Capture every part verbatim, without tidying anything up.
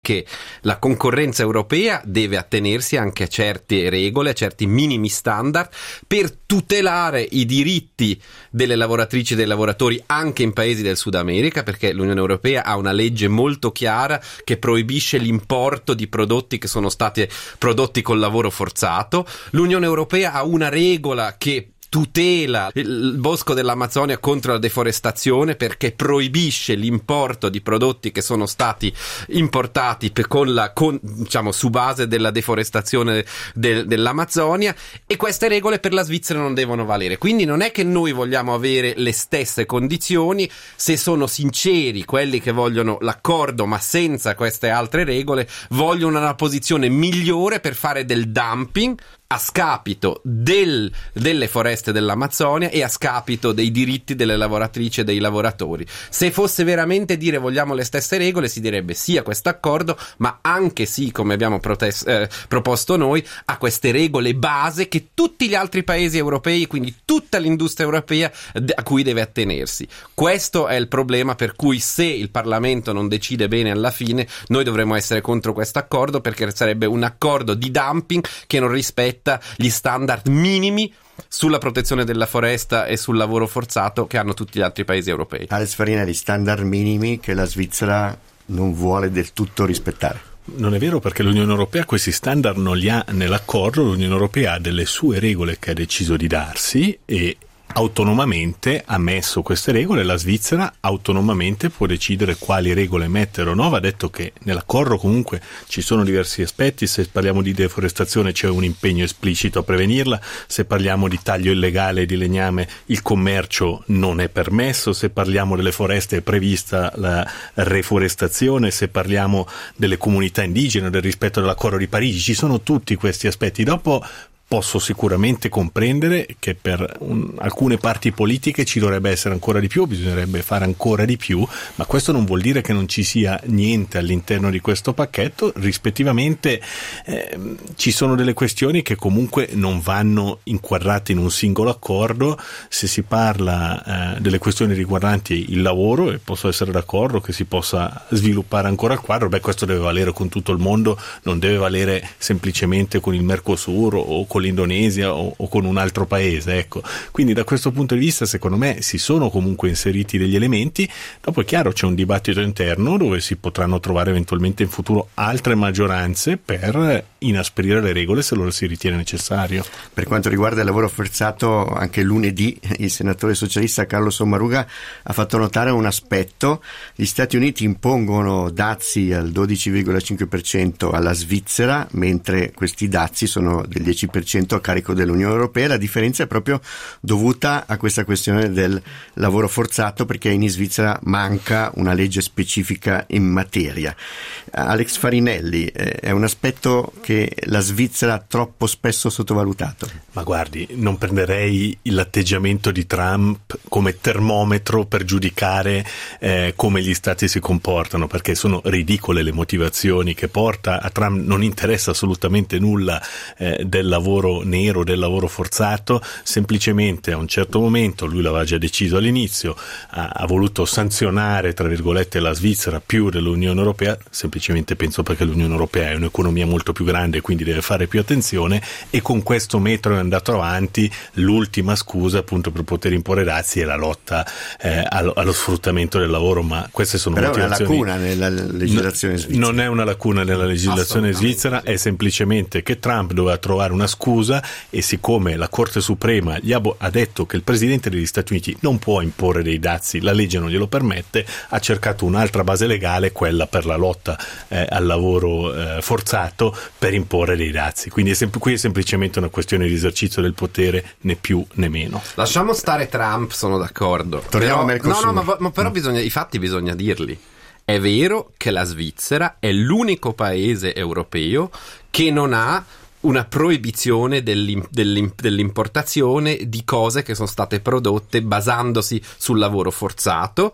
che la concorrenza europea deve attenersi anche a certe regole, a certi minimi standard per tutelare i diritti delle lavoratrici e dei lavoratori anche in paesi del Sud America, perché l'Unione Europea ha una legge molto chiara che proibisce l'importo di prodotti che sono stati prodotti col lavoro forzato. L'Unione Europea ha una regola che tutela il bosco dell'Amazzonia contro la deforestazione, perché proibisce l'importo di prodotti che sono stati importati per, con la, con, diciamo, su base della deforestazione del, dell'Amazzonia, e queste regole per la Svizzera non devono valere. Quindi non è che noi vogliamo avere le stesse condizioni. Se sono sinceri quelli che vogliono l'accordo ma senza queste altre regole, vogliono una posizione migliore per fare del dumping a scapito del, delle foreste dell'Amazzonia e a scapito dei diritti delle lavoratrici e dei lavoratori. Se fosse veramente dire vogliamo le stesse regole, si direbbe sì a questo accordo, ma anche sì, come abbiamo protes- eh, proposto noi, a queste regole base che tutti gli altri paesi europei, quindi tutta l'industria europea, d- a cui deve attenersi. Questo è il problema per cui, se il Parlamento non decide bene alla fine, noi dovremmo essere contro questo accordo, perché sarebbe un accordo di dumping che non rispetta gli standard minimi sulla protezione della foresta e sul lavoro forzato che hanno tutti gli altri paesi europei. Alex Farinelli, standard minimi che la Svizzera non vuole del tutto rispettare. Non è vero, perché l'Unione Europea questi standard non li ha nell'accordo. L'Unione Europea ha delle sue regole che ha deciso di darsi e autonomamente ha messo queste regole. La Svizzera autonomamente può decidere quali regole mettere o no. Va detto che nell'accordo comunque ci sono diversi aspetti. Se parliamo di deforestazione c'è un impegno esplicito a prevenirla, se parliamo di taglio illegale di legname il commercio non è permesso, se parliamo delle foreste è prevista la reforestazione, se parliamo delle comunità indigene, del rispetto dell'accordo di Parigi, ci sono tutti questi aspetti. Dopo posso sicuramente comprendere che per un, alcune parti politiche ci dovrebbe essere ancora di più, bisognerebbe fare ancora di più, ma questo non vuol dire che non ci sia niente all'interno di questo pacchetto. Rispettivamente eh, ci sono delle questioni che comunque non vanno inquadrate in un singolo accordo. Se si parla eh, delle questioni riguardanti il lavoro, e posso essere d'accordo che si possa sviluppare ancora il quadro, beh, questo deve valere con tutto il mondo, non deve valere semplicemente con il Mercosur o con l'Indonesia o, o con un altro paese, ecco. Quindi da questo punto di vista secondo me si sono comunque inseriti degli elementi. Dopo è chiaro, c'è un dibattito interno dove si potranno trovare eventualmente in futuro altre maggioranze per inasprire le regole se lo si ritiene necessario. Per quanto riguarda il lavoro forzato, anche lunedì il senatore socialista Carlo Sommaruga ha fatto notare un aspetto: gli Stati Uniti impongono dazi al dodici virgola cinque per cento alla Svizzera, mentre questi dazi sono del dieci per cento a carico dell'Unione Europea. La differenza è proprio dovuta a questa questione del lavoro forzato, perché in Svizzera manca una legge specifica in materia. Alex Farinelli, eh, è un aspetto che la Svizzera ha troppo spesso sottovalutato. Ma guardi, non prenderei l'atteggiamento di Trump come termometro per giudicare eh, come gli stati si comportano, perché sono ridicole le motivazioni che porta. A Trump non interessa assolutamente nulla eh, del lavoro nero, del lavoro forzato. Semplicemente a un certo momento, lui l'aveva già deciso all'inizio, ha, ha voluto sanzionare tra virgolette la Svizzera più dell'Unione Europea, semplicemente penso perché l'Unione Europea è un'economia molto più grande e quindi deve fare più attenzione, e con questo metro è andato avanti. L'ultima scusa appunto per poter imporre dazi è la lotta eh, allo, allo sfruttamento del lavoro, ma queste sono Però motivazioni. è una lacuna nella legislazione svizzera. Non è una lacuna nella legislazione svizzera, è semplicemente che Trump doveva trovare una scusa, e siccome la Corte Suprema gli ha, ha detto che il presidente degli Stati Uniti non può imporre dei dazi, la legge non glielo permette, ha cercato un'altra base legale, quella per la lotta eh, al lavoro eh, forzato, per imporre dei dazi. Quindi è sem- qui è semplicemente una questione di esercizio del potere, né più né meno. Lasciamo stare Trump, sono d'accordo. Torniamo però, a Mercosur. No, no, ma, ma però mm. bisogna, i fatti bisogna dirli. È vero che la Svizzera è l'unico paese europeo che non ha una proibizione dell'im, dell'im, dell'importazione di cose che sono state prodotte basandosi sul lavoro forzato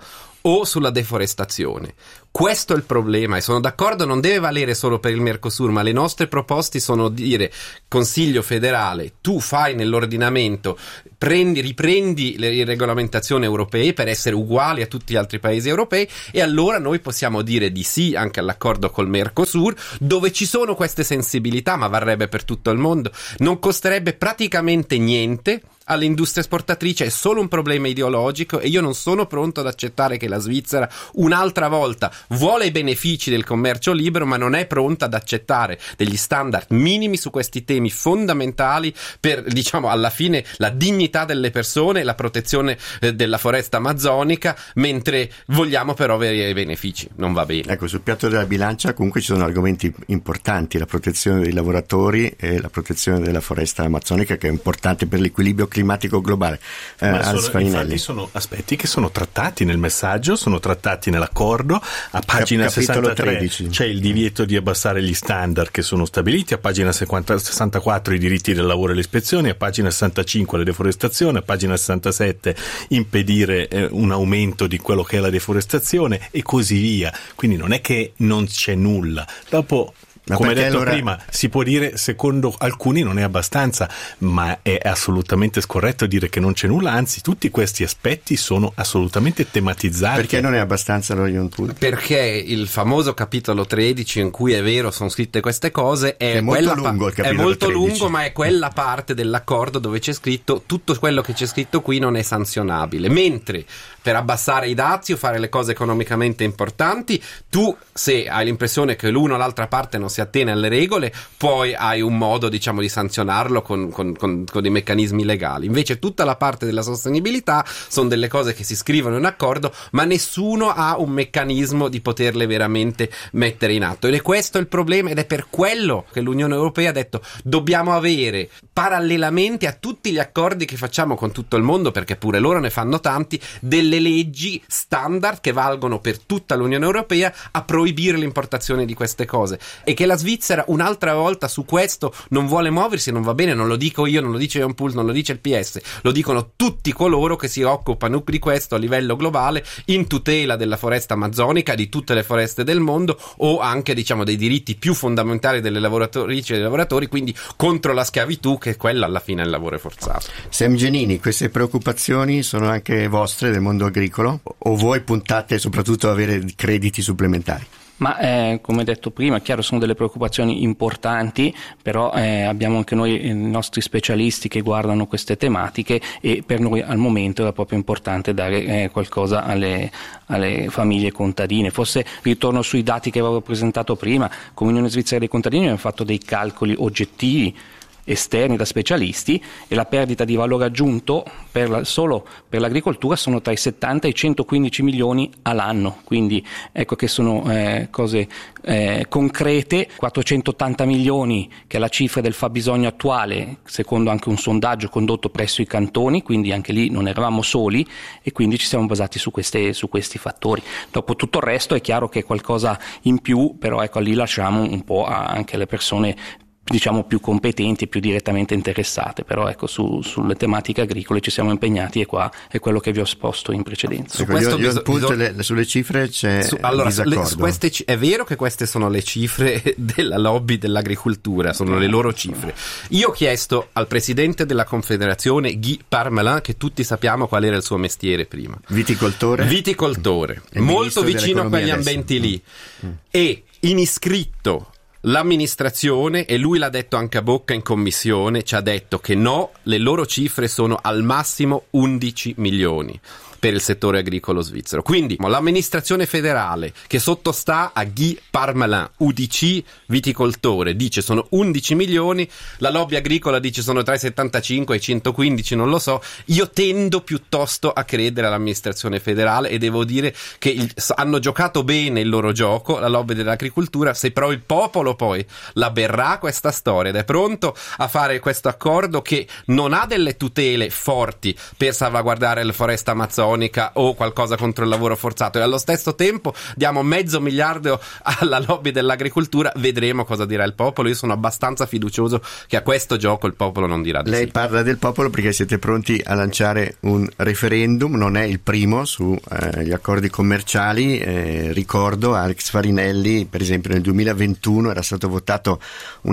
o sulla deforestazione. Questo è il problema, e sono d'accordo, non deve valere solo per il Mercosur, ma le nostre proposte sono dire: Consiglio federale, tu fai nell'ordinamento, prendi, riprendi le regolamentazioni europee per essere uguali a tutti gli altri paesi europei, e allora noi possiamo dire di sì anche all'accordo col Mercosur, dove ci sono queste sensibilità, ma varrebbe per tutto il mondo, non costerebbe praticamente niente all'industria esportatrice, è solo un problema ideologico, e io non sono pronto ad accettare che la Svizzera un'altra volta vuole i benefici del commercio libero, ma non è pronta ad accettare degli standard minimi su questi temi fondamentali per, diciamo, alla fine la dignità delle persone e la protezione eh, della foresta amazzonica, mentre vogliamo però avere i benefici. Non va bene. Ecco, sul piatto della bilancia comunque ci sono argomenti importanti: la protezione dei lavoratori e la protezione della foresta amazzonica, che è importante per l'equilibrio climatico globale. Eh, Ma sono, infatti sono aspetti che sono trattati nel messaggio, sono trattati nell'accordo. A pagina Cap- sessantatré tredici c'è il divieto di abbassare gli standard che sono stabiliti, a pagina sessantaquattro i diritti del lavoro e le ispezioni, a pagina sessantacinque la deforestazione, a pagina sessantasette impedire eh, un aumento di quello che è la deforestazione, e così via. Quindi non è che non c'è nulla. Dopo, Ma come detto allora... prima, si può dire, secondo alcuni non è abbastanza, ma è assolutamente scorretto dire che non c'è nulla, anzi tutti questi aspetti sono assolutamente tematizzati. Perché non è abbastanza lo Ion Pool? Perché il famoso capitolo tredici, in cui è vero sono scritte queste cose, è, è molto lungo, pa- è molto lungo, ma è quella parte dell'accordo dove c'è scritto tutto quello che c'è scritto qui non è sanzionabile, mentre per abbassare i dazi o fare le cose economicamente importanti, tu, se hai l'impressione che l'uno o l'altra parte non si attiene alle regole, poi hai un modo, diciamo, di sanzionarlo con, con, con, con dei meccanismi legali. Invece tutta la parte della sostenibilità sono delle cose che si scrivono in accordo, ma nessuno ha un meccanismo di poterle veramente mettere in atto, ed è questo il problema, ed è per quello che l'Unione Europea ha detto: dobbiamo avere parallelamente a tutti gli accordi che facciamo con tutto il mondo, perché pure loro ne fanno tanti, delle leggi standard che valgono per tutta l'Unione Europea a proibire l'importazione di queste cose, e che la Svizzera un'altra volta su questo non vuole muoversi. Non va bene, non lo dico io, non lo dice Ion Pool, non lo dice il P S, lo dicono tutti coloro che si occupano di questo a livello globale, in tutela della foresta amazzonica, di tutte le foreste del mondo, o anche, diciamo, dei diritti più fondamentali delle lavoratrici e dei lavoratori, quindi contro la schiavitù, che quella alla fine è il lavoro forzato. Sam Giannini, queste preoccupazioni sono anche vostre del mondo agricolo, o voi puntate soprattutto ad avere crediti supplementari? Ma eh, come detto prima, chiaro, sono delle preoccupazioni importanti, però eh, abbiamo anche noi i nostri specialisti che guardano queste tematiche, e per noi al momento era proprio importante dare eh, qualcosa alle, alle famiglie contadine. Forse ritorno sui dati che avevo presentato prima. Come Unione Svizzera dei Contadini abbiamo fatto dei calcoli oggettivi esterni da specialisti, e la perdita di valore aggiunto per la, solo per l'agricoltura sono tra i settanta e i centoquindici milioni all'anno, quindi ecco che sono eh, cose eh, concrete. Quattrocentottanta milioni, che è la cifra del fabbisogno attuale, secondo anche un sondaggio condotto presso i cantoni, quindi anche lì non eravamo soli, e quindi ci siamo basati su, queste, su questi fattori. Dopo tutto il resto è chiaro che è qualcosa in più, però ecco, lì lasciamo un po' anche le persone, diciamo, più competenti e più direttamente interessate, però ecco, su, sulle tematiche agricole ci siamo impegnati, e qua è quello che vi ho esposto in precedenza. Su questo io, io bisog- le, sulle cifre c'è su, allora, disaccordo. Le, su queste, è vero che queste sono le cifre della lobby dell'agricoltura, sono le loro cifre. Io ho chiesto al presidente della Confederazione, Guy Parmelin, che tutti sappiamo qual era il suo mestiere prima. Viticoltore? Viticoltore, molto vicino a quegli ambienti lì, mm. e in iscritto l'amministrazione, e lui l'ha detto anche a bocca in commissione, ci ha detto che no, le loro cifre sono al massimo undici milioni per il settore agricolo svizzero. Quindi l'amministrazione federale, che sottostà a Guy Parmelin, U D C viticoltore, dice sono undici milioni, la lobby agricola dice sono tra i settantacinque e i centoquindici, non lo so. Io tendo piuttosto a credere all'amministrazione federale, e devo dire che il, hanno giocato bene il loro gioco, la lobby dell'agricoltura. Se però il popolo poi la berrà questa storia ed è pronto a fare questo accordo che non ha delle tutele forti per salvaguardare la foresta amazzonica, amazzonica o qualcosa contro il lavoro forzato, e allo stesso tempo diamo mezzo miliardo alla lobby dell'agricoltura. Vedremo cosa dirà il popolo. Io sono abbastanza fiducioso che a questo gioco il popolo non dirà di Lei sì. parla del popolo perché siete pronti a lanciare un referendum, non è il primo sugli eh, accordi commerciali. Eh, ricordo Alex Farinelli, per esempio nel duemilaventuno era stato votato un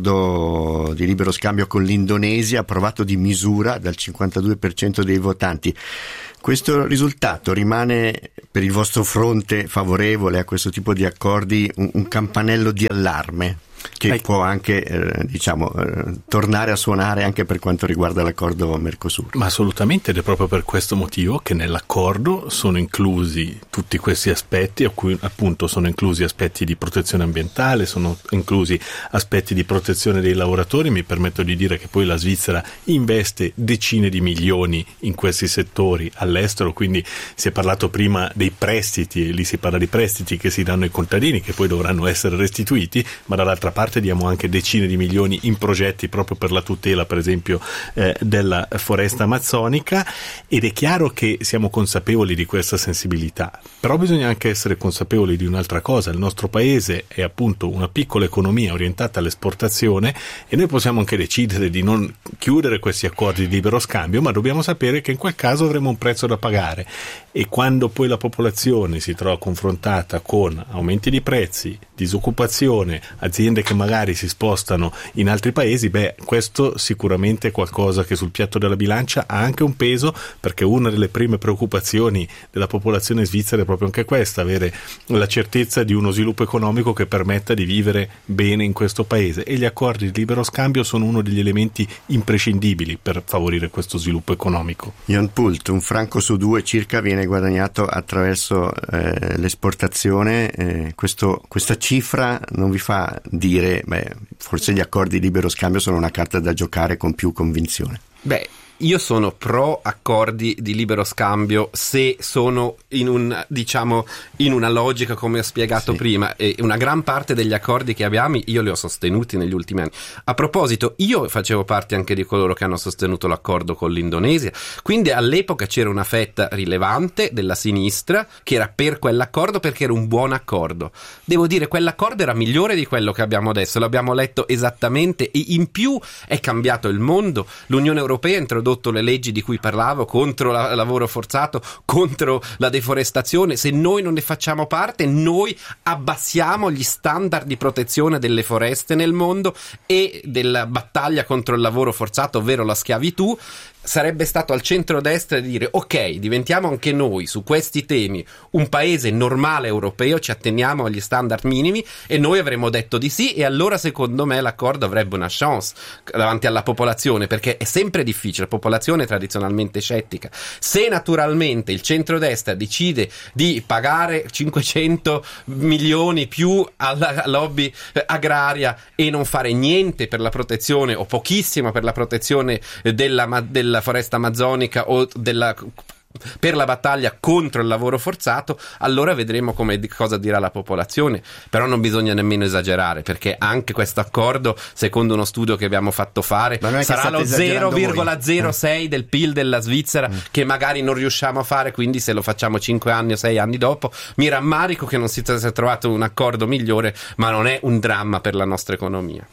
accordo di libero scambio con l'Indonesia, approvato di misura dal cinquantadue per cento dei votanti. Questo risultato rimane per il vostro fronte favorevole a questo tipo di accordi un, un campanello di allarme che Beh. può anche eh, diciamo eh, tornare a suonare anche per quanto riguarda l'accordo Mercosur? Ma assolutamente, ed è proprio per questo motivo che nell'accordo sono inclusi tutti questi aspetti, a cui appunto sono inclusi aspetti di protezione ambientale, sono inclusi aspetti di protezione dei lavoratori. Mi permetto di dire che poi la Svizzera investe decine di milioni in questi settori all'estero, quindi si è parlato prima dei prestiti, e lì si parla di prestiti che si danno ai contadini che poi dovranno essere restituiti, ma dall'altra parte diamo anche decine di milioni in progetti proprio per la tutela, per esempio eh, della foresta amazzonica, ed è chiaro che siamo consapevoli di questa sensibilità, però bisogna anche essere consapevoli di un'altra cosa. Il nostro paese è appunto una piccola economia orientata all'esportazione e noi possiamo anche decidere di non chiudere questi accordi di libero scambio, ma dobbiamo sapere che in quel caso avremo un prezzo da pagare, e quando poi la popolazione si trova confrontata con aumenti di prezzi, disoccupazione, aziende che magari si spostano in altri paesi, beh, questo sicuramente è qualcosa che sul piatto della bilancia ha anche un peso, perché una delle prime preoccupazioni della popolazione svizzera è proprio anche questa, avere la certezza di uno sviluppo economico che permetta di vivere bene in questo paese, e gli accordi di libero scambio sono uno degli elementi imprescindibili per favorire questo sviluppo economico. Jan Pult, un franco su due circa viene guadagnato attraverso eh, l'esportazione. Eh, questo, questa cifra non vi fa dire, beh, forse gli accordi di libero scambio sono una carta da giocare con più convinzione? Beh, io sono pro accordi di libero scambio se sono in un, diciamo, in una logica come ho spiegato sì. prima, e una gran parte degli accordi che abbiamo io li ho sostenuti negli ultimi anni. A proposito, io facevo parte anche di coloro che hanno sostenuto l'accordo con l'Indonesia, quindi all'epoca c'era una fetta rilevante della sinistra che era per quell'accordo perché era un buon accordo. Devo dire, quell'accordo era migliore di quello che abbiamo adesso, l'abbiamo letto esattamente, e in più è cambiato il mondo. L'Unione Europea ha introdotto le leggi di cui parlavo contro il lavoro forzato, contro la deforestazione. Se noi non ne facciamo parte, noi abbassiamo gli standard di protezione delle foreste nel mondo e della battaglia contro il lavoro forzato, ovvero la schiavitù. Sarebbe stato al centrodestra di dire ok, diventiamo anche noi su questi temi un paese normale europeo, ci atteniamo agli standard minimi, e noi avremmo detto di sì, e allora secondo me l'accordo avrebbe una chance davanti alla popolazione, perché è sempre difficile, la popolazione è tradizionalmente scettica. Se naturalmente il centrodestra decide di pagare cinquecento milioni più alla lobby agraria e non fare niente per la protezione, o pochissimo per la protezione della, della la foresta amazzonica o della per la battaglia contro il lavoro forzato, allora vedremo come, cosa dirà la popolazione. Però non bisogna nemmeno esagerare, perché anche questo accordo, secondo uno studio che abbiamo fatto fare, sarà lo zero virgola zero sei del P I L della Svizzera, mm. che magari non riusciamo a fare, quindi se lo facciamo cinque anni o sei anni dopo, mi rammarico che non si sia trovato un accordo migliore, ma non è un dramma per la nostra economia.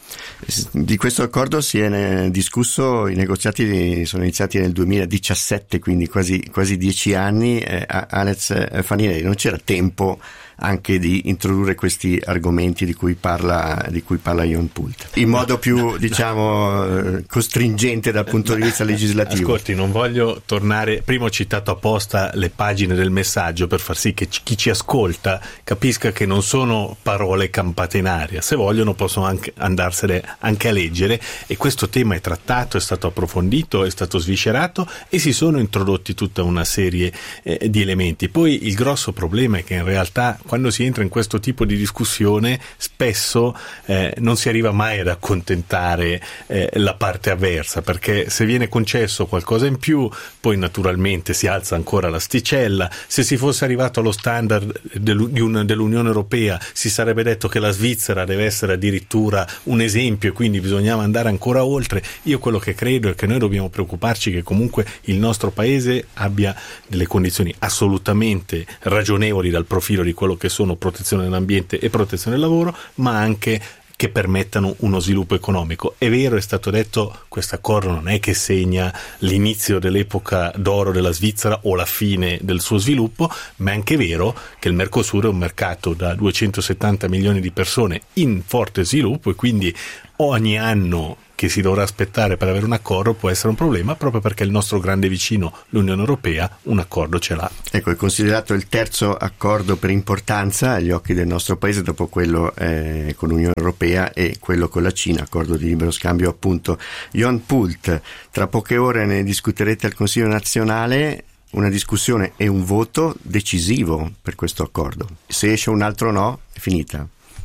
Di questo accordo si è discusso, i negoziati sono iniziati nel duemiladiciassette, quindi quasi, quasi dieci anni. eh, Alex Farinelli, non c'era tempo anche di introdurre questi argomenti di cui parla di cui parla Jan Pult in modo più, diciamo, costringente dal punto di vista legislativo? Ascolti, non voglio tornare, prima ho citato apposta le pagine del messaggio per far sì che chi ci ascolta capisca che non sono parole campate in aria, se vogliono possono anche andarsene anche a leggere, e questo tema è trattato, è stato approfondito, è stato sviscerato e si sono introdotti tutta una serie eh, di elementi. Poi il grosso problema è che in realtà quando si entra in questo tipo di discussione spesso eh, non si arriva mai ad accontentare eh, la parte avversa, perché se viene concesso qualcosa in più poi naturalmente si alza ancora l'asticella. Se si fosse arrivato allo standard dell'Unione Europea si sarebbe detto che la Svizzera deve essere addirittura un esempio e quindi bisognava andare ancora oltre. Io quello che credo è che noi dobbiamo preoccuparci che comunque il nostro paese abbia delle condizioni assolutamente ragionevoli dal profilo di quello che sono protezione dell'ambiente e protezione del lavoro, ma anche che permettano uno sviluppo economico. È vero, è stato detto, questo accordo non è che segna l'inizio dell'epoca d'oro della Svizzera o la fine del suo sviluppo, ma è anche vero che il Mercosur è un mercato da duecentosettanta milioni di persone in forte sviluppo e quindi ogni anno che si dovrà aspettare per avere un accordo può essere un problema, proprio perché il nostro grande vicino, l'Unione Europea, un accordo ce l'ha. Ecco, è considerato il terzo accordo per importanza agli occhi del nostro paese, dopo quello eh, con l'Unione Europea e quello con la Cina, accordo di libero scambio appunto. Jon Pult, tra poche ore ne discuterete al Consiglio nazionale, una discussione e un voto decisivo per questo accordo. Se esce un altro no, è finita.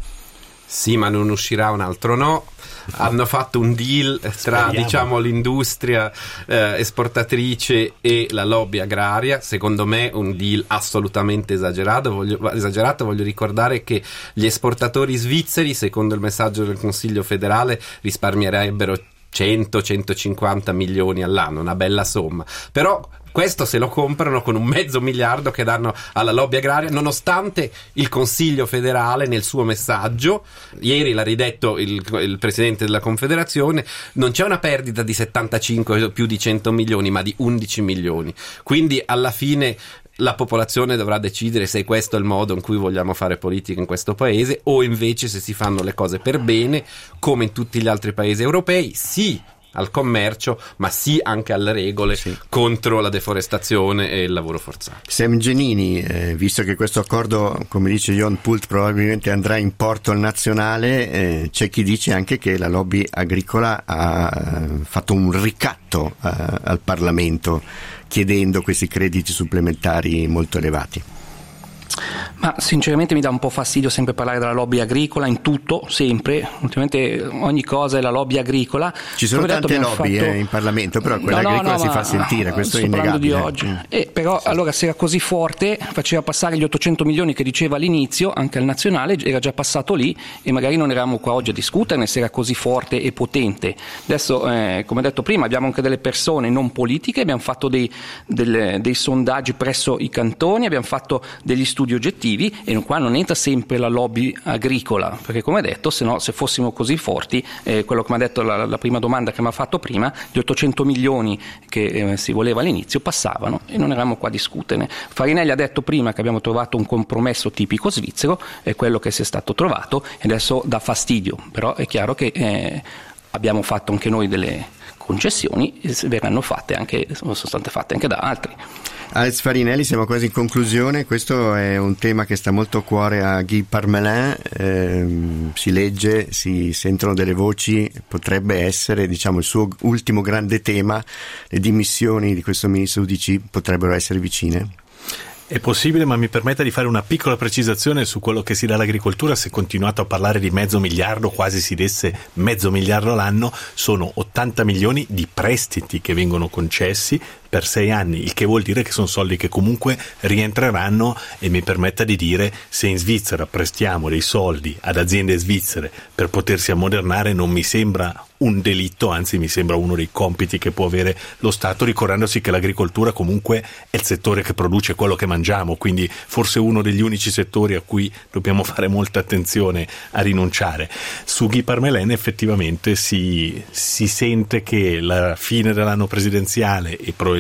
Sì, ma non uscirà un altro no. Hanno fatto un deal tra Speriamo. diciamo l'industria eh, esportatrice e la lobby agraria, secondo me un deal assolutamente esagerato. Voglio, esagerato. Voglio ricordare che gli esportatori svizzeri, secondo il messaggio del Consiglio federale, risparmierebbero cento centocinquanta milioni all'anno, una bella somma. Però questo se lo comprano con un mezzo miliardo che danno alla lobby agraria, nonostante il Consiglio federale nel suo messaggio, ieri l'ha ridetto il, il Presidente della Confederazione, non c'è una perdita di settantacinque o più di cento milioni, ma di undici milioni. Quindi alla fine la popolazione dovrà decidere se questo è il modo in cui vogliamo fare politica in questo paese, o invece se si fanno le cose per bene, come in tutti gli altri paesi europei, sì al commercio, ma sì anche alle regole, sì, contro la deforestazione e il lavoro forzato. Sam Giannini, eh, visto che questo accordo, come dice Jon Pult, probabilmente andrà in porto al nazionale, eh, c'è chi dice anche che la lobby agricola ha eh, fatto un ricatto eh, al Parlamento chiedendo questi crediti supplementari molto elevati. Ma sinceramente mi dà un po' fastidio sempre parlare della lobby agricola in tutto, sempre, ultimamente ogni cosa è la lobby agricola. Ci sono Come tante detto, lobby fatto... eh, in Parlamento, però quella no, agricola no, si fa sentire, questo è innegabile. Di oggi. Mm. Eh, però sì. Allora se era così forte, faceva passare gli ottocento milioni che diceva all'inizio, anche al nazionale, era già passato lì e magari non eravamo qua oggi a discuterne se era così forte e potente. Adesso, eh, come detto prima, abbiamo anche delle persone non politiche, abbiamo fatto dei, delle, dei sondaggi presso i cantoni, abbiamo fatto degli studi oggettivi e qua non entra sempre la lobby agricola, perché come detto, se no, se fossimo così forti, eh, quello che mi ha detto la, la prima domanda che mi ha fatto prima, gli ottocento milioni che eh, si voleva all'inizio passavano e non eravamo qua a discuterne. Farinelli ha detto prima che abbiamo trovato un compromesso tipico svizzero, è quello che si è stato trovato e adesso dà fastidio, però è chiaro che eh, abbiamo fatto anche noi delle concessioni e verranno fatte anche, sono state fatte anche da altri. Alex Farinelli, siamo quasi in conclusione. Questo è un tema che sta molto a cuore a Guy Parmelin, eh, si legge, si sentono delle voci, potrebbe essere, diciamo, il suo ultimo grande tema. Le dimissioni di questo ministro U D C potrebbero essere vicine? È possibile, ma mi permetta di fare una piccola precisazione su quello che si dà all'agricoltura. Se continuato a parlare di mezzo miliardo, quasi si desse mezzo miliardo l'anno, sono ottanta milioni di prestiti che vengono concessi per sei anni, il che vuol dire che sono soldi che comunque rientreranno, e mi permetta di dire, se in Svizzera prestiamo dei soldi ad aziende svizzere per potersi ammodernare, non mi sembra un delitto, anzi mi sembra uno dei compiti che può avere lo Stato, ricordandosi che l'agricoltura comunque è il settore che produce quello che mangiamo, quindi forse uno degli unici settori a cui dobbiamo fare molta attenzione a rinunciare. Su Guy Parmelin effettivamente si, si sente che la fine dell'anno presidenziale e probabilmente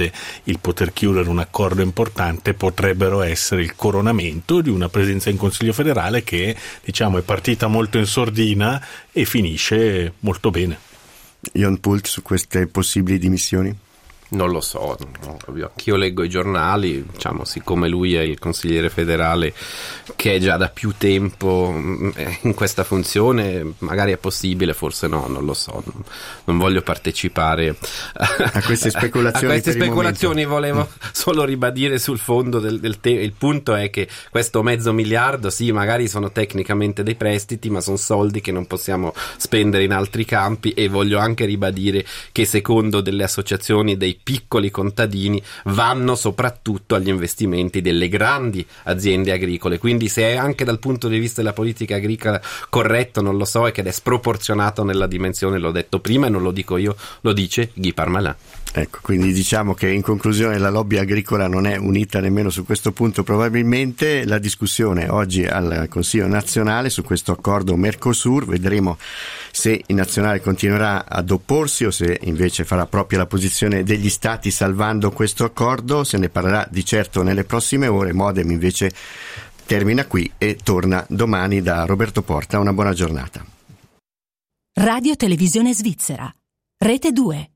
il poter chiudere un accordo importante potrebbero essere il coronamento di una presenza in Consiglio federale che, diciamo, è partita molto in sordina e finisce molto bene. Jon Pult, su queste possibili dimissioni? Non lo so, no, io leggo i giornali, diciamo, siccome lui è il consigliere federale che è già da più tempo in questa funzione, magari è possibile, forse no, non lo so, non, non voglio partecipare a queste speculazioni. A queste speculazioni volevo solo ribadire sul fondo del, del tema. Il punto è che questo mezzo miliardo, sì, magari sono tecnicamente dei prestiti, ma sono soldi che non possiamo spendere in altri campi, e voglio anche ribadire che secondo delle associazioni dei piccoli contadini vanno soprattutto agli investimenti delle grandi aziende agricole, quindi se è anche dal punto di vista della politica agricola corretto non lo so, è che è sproporzionato nella dimensione, l'ho detto prima e non lo dico io, lo dice Guy Parmelin. Ecco, quindi diciamo che in conclusione la lobby agricola non è unita nemmeno su questo punto. Probabilmente la discussione oggi al Consiglio nazionale su questo accordo Mercosur, vedremo se il nazionale continuerà ad opporsi o se invece farà propria la posizione degli stati salvando questo accordo. Se ne parlerà di certo nelle prossime ore. Modem invece termina qui e torna domani da Roberto Porta. Una buona giornata. Radio Televisione Svizzera, Rete due.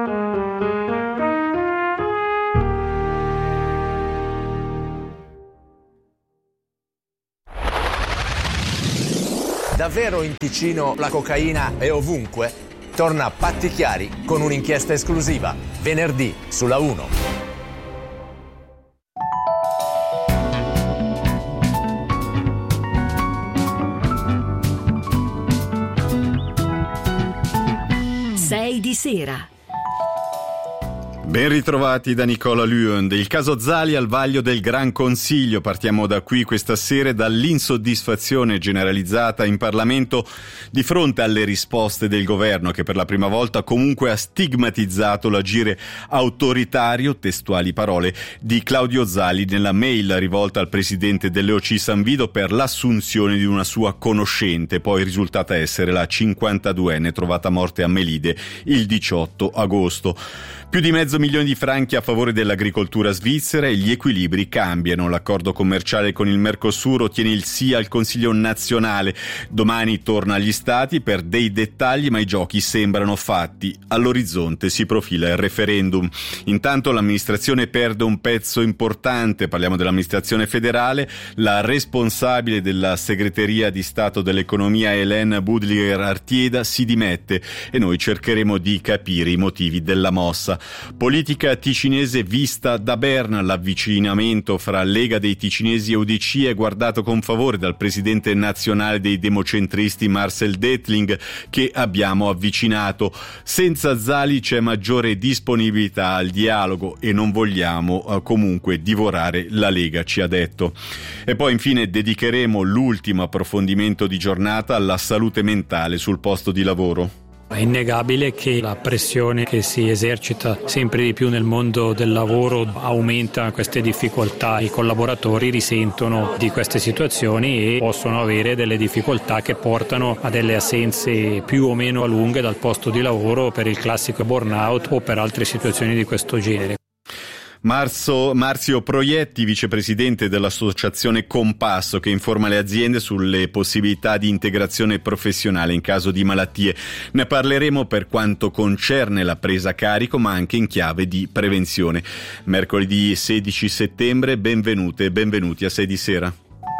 Davvero in Ticino la cocaina è ovunque? Torna Patti Chiari con un'inchiesta esclusiva, venerdì sulla uno. sei di sera. Ben ritrovati da Nicola Luen. Il caso Zali al vaglio del Gran Consiglio. Partiamo da qui questa sera, dall'insoddisfazione generalizzata in Parlamento di fronte alle risposte del governo, che per la prima volta comunque ha stigmatizzato l'agire autoritario, testuali parole, di Claudio Zali nella mail rivolta al presidente dell'E O C San Vito per l'assunzione di una sua conoscente, poi risultata essere la cinquantaduenne trovata morta a Melide il diciotto agosto. Più di mezzo milione di franchi a favore dell'agricoltura svizzera e gli equilibri cambiano. L'accordo commerciale con il Mercosur ottiene il sì al Consiglio nazionale. Domani torna agli stati per dei dettagli, ma i giochi sembrano fatti. All'orizzonte si profila il referendum. Intanto l'amministrazione perde un pezzo importante. Parliamo dell'amministrazione federale. La responsabile della segreteria di Stato dell'economia, Hélène Boudlier-Artieda, si dimette e noi cercheremo di capire i motivi della mossa. Politica ticinese vista da Berna. L'avvicinamento fra Lega dei Ticinesi e U D C è guardato con favore dal presidente nazionale dei democentristi Marcel Detling, che abbiamo avvicinato. Senza Zali c'è maggiore disponibilità al dialogo e non vogliamo uh, comunque divorare la Lega, ci ha detto. E poi infine dedicheremo l'ultimo approfondimento di giornata alla salute mentale sul posto di lavoro. È innegabile che la pressione che si esercita sempre di più nel mondo del lavoro aumenta queste difficoltà. I collaboratori risentono di queste situazioni e possono avere delle difficoltà che portano a delle assenze più o meno lunghe dal posto di lavoro per il classico burnout o per altre situazioni di questo genere. Marzo, Marzio Proietti, vicepresidente dell'associazione Compasso, che informa le aziende sulle possibilità di integrazione professionale in caso di malattie. Ne parleremo per quanto concerne la presa a carico, ma anche in chiave di prevenzione. Mercoledì sedici settembre, benvenute e benvenuti a sei di sera.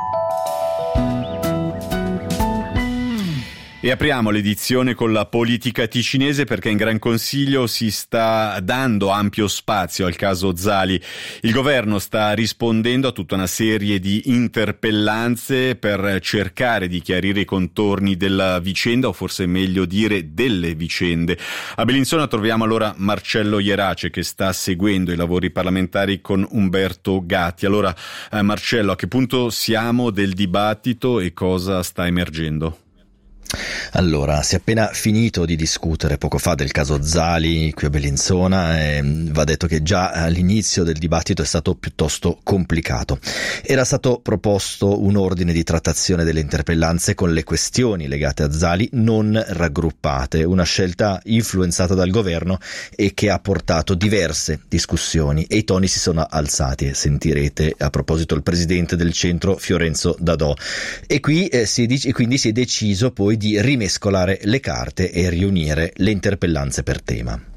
E apriamo l'edizione con la politica ticinese, perché in Gran Consiglio si sta dando ampio spazio al caso Zali. Il governo sta rispondendo a tutta una serie di interpellanze per cercare di chiarire i contorni della vicenda, o forse meglio dire delle vicende. A Bellinzona troviamo allora Marcello Ierace, che sta seguendo i lavori parlamentari con Umberto Gatti. Allora, eh, Marcello, a che punto siamo del dibattito e cosa sta emergendo? Allora, si è appena finito di discutere poco fa del caso Zali qui a Bellinzona e va detto che già all'inizio del dibattito è stato piuttosto complicato. Era stato proposto un ordine di trattazione delle interpellanze con le questioni legate a Zali non raggruppate, una scelta influenzata dal governo e che ha portato diverse discussioni, e i toni si sono alzati, e sentirete a proposito il presidente del centro Fiorenzo Dadò, e qui eh, si dice, quindi si è deciso poi di rimescolare le carte e riunire le interpellanze per tema.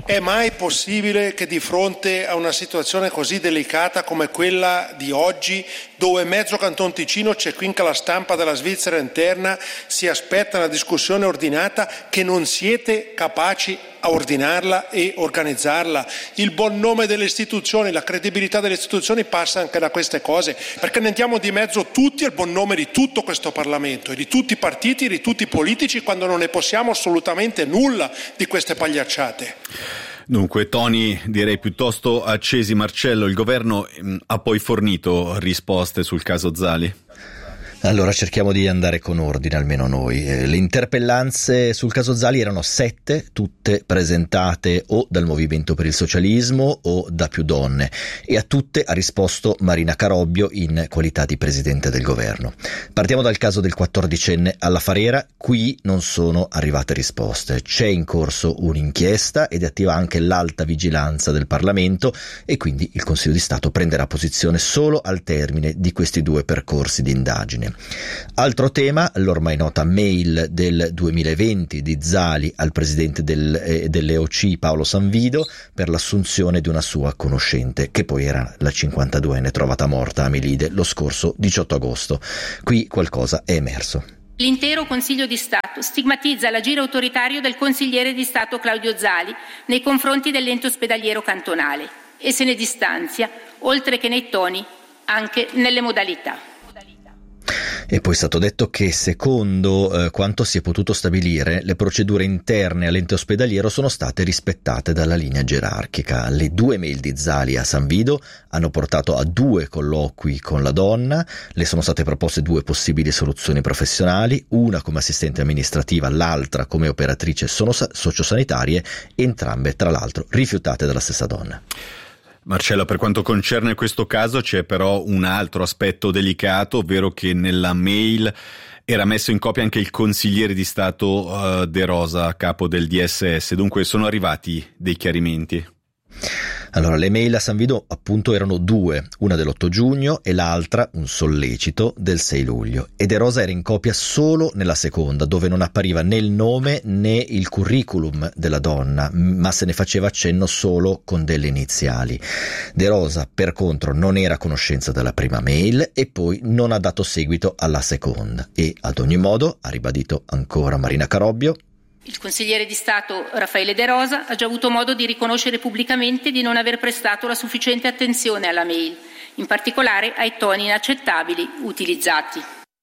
È mai possibile che di fronte a una situazione così delicata come quella di oggi, dove mezzo Canton Ticino c'è quinca la stampa della Svizzera interna, si aspetta una discussione ordinata, che non siete capaci a ordinarla e organizzarla? Il buon nome delle istituzioni, la credibilità delle istituzioni passa anche da queste cose, perché ne andiamo di mezzo tutti al buon nome di tutto questo Parlamento e di tutti i partiti e di tutti i politici, quando non ne possiamo assolutamente nulla di queste pagliacciate. Dunque, toni direi piuttosto accesi. Marcello, il governo mh, ha poi fornito risposte sul caso Zali? Allora cerchiamo di andare con ordine, almeno noi. Eh, le interpellanze sul caso Zali erano sette, tutte presentate o dal Movimento per il Socialismo o da Più Donne, e a tutte ha risposto Marina Carobbio in qualità di Presidente del Governo. Partiamo dal caso del quattordicenne alla Farera. Qui non sono arrivate risposte. C'è in corso un'inchiesta ed è attiva anche l'alta vigilanza del Parlamento, e quindi il Consiglio di Stato prenderà posizione solo al termine di questi due percorsi di indagine. Altro tema, l'ormai nota mail del duemilaventi di Zali al presidente del, eh, dell'E O C Paolo Sanvido per l'assunzione di una sua conoscente, che poi era la cinquantaduenne trovata morta a Melide lo scorso diciotto agosto. Qui qualcosa è emerso. L'intero Consiglio di Stato stigmatizza l'agire autoritario del consigliere di Stato Claudio Zali nei confronti dell'ente ospedaliero cantonale e se ne distanzia, oltre che nei toni, anche nelle modalità. E poi è stato detto che, secondo eh, quanto si è potuto stabilire, le procedure interne all'ente ospedaliero sono state rispettate dalla linea gerarchica. Le due mail di Zali a Sanvido hanno portato a due colloqui con la donna, le sono state proposte due possibili soluzioni professionali, una come assistente amministrativa, l'altra come operatrice sono sociosanitarie, entrambe tra l'altro rifiutate dalla stessa donna. Marcello, per quanto concerne questo caso c'è però un altro aspetto delicato, ovvero che nella mail era messo in copia anche il consigliere di Stato uh, De Rosa, capo del D S S, dunque sono arrivati dei chiarimenti. Allora, le mail a Sanvido appunto erano due, una dell'otto giugno e l'altra, un sollecito, del sei luglio. E De Rosa era in copia solo nella seconda, dove non appariva né il nome né il curriculum della donna, ma se ne faceva accenno solo con delle iniziali. De Rosa, per contro, non era a conoscenza della prima mail e poi non ha dato seguito alla seconda. E, ad ogni modo, ha ribadito ancora Marina Carobbio, il consigliere di Stato Raffaele De Rosa ha già avuto modo di riconoscere pubblicamente di non aver prestato la sufficiente attenzione alla mail, in particolare ai toni inaccettabili utilizzati.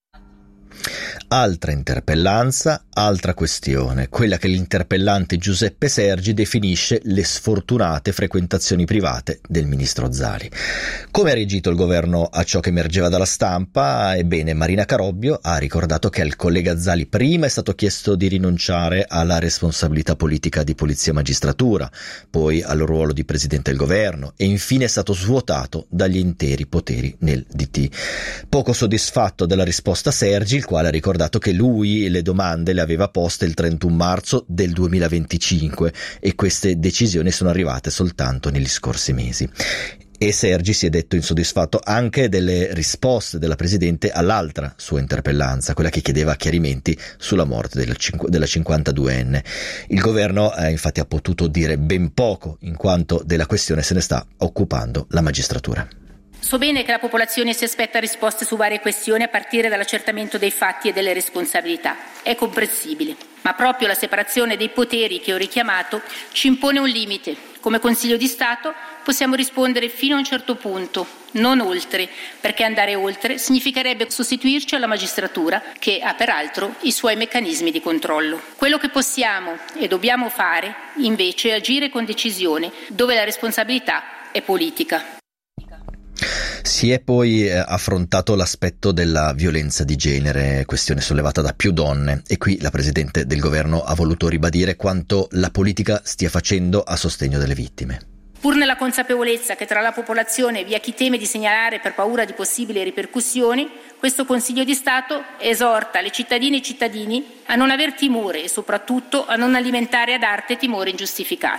Altra interpellanza, altra questione, quella che l'interpellante Giuseppe Sergi definisce le sfortunate frequentazioni private del ministro Zali. Come ha reagito il governo a ciò che emergeva dalla stampa? Ebbene, Marina Carobbio ha ricordato che al collega Zali prima è stato chiesto di rinunciare alla responsabilità politica di Polizia e Magistratura, poi al ruolo di Presidente del Governo e infine è stato svuotato dagli interi poteri nel D T. Poco soddisfatto della risposta Sergi, il quale ha ricordato che lui le domande le aveva poste il trentuno marzo del duemilaventicinque e queste decisioni sono arrivate soltanto negli scorsi mesi. E Sergi si è detto insoddisfatto anche delle risposte della Presidente all'altra sua interpellanza, quella che chiedeva chiarimenti sulla morte della, cinqu- della cinquantaduenne. Il governo eh, infatti ha potuto dire ben poco, in quanto della questione se ne sta occupando la magistratura. So bene che la popolazione si aspetta risposte su varie questioni a partire dall'accertamento dei fatti e delle responsabilità. È comprensibile, ma proprio la separazione dei poteri che ho richiamato ci impone un limite. Come Consiglio di Stato possiamo rispondere fino a un certo punto, non oltre, perché andare oltre significherebbe sostituirci alla magistratura, che ha peraltro i suoi meccanismi di controllo. Quello che possiamo e dobbiamo fare, invece, è agire con decisione, dove la responsabilità è politica. Si è poi affrontato l'aspetto della violenza di genere, questione sollevata da Più Donne, e qui la Presidente del Governo ha voluto ribadire quanto la politica stia facendo a sostegno delle vittime. Pur nella consapevolezza che tra la popolazione vi è chi teme di segnalare per paura di possibili ripercussioni, questo Consiglio di Stato esorta le cittadine e i cittadini a non aver timore e soprattutto a non alimentare ad arte timori ingiustificati.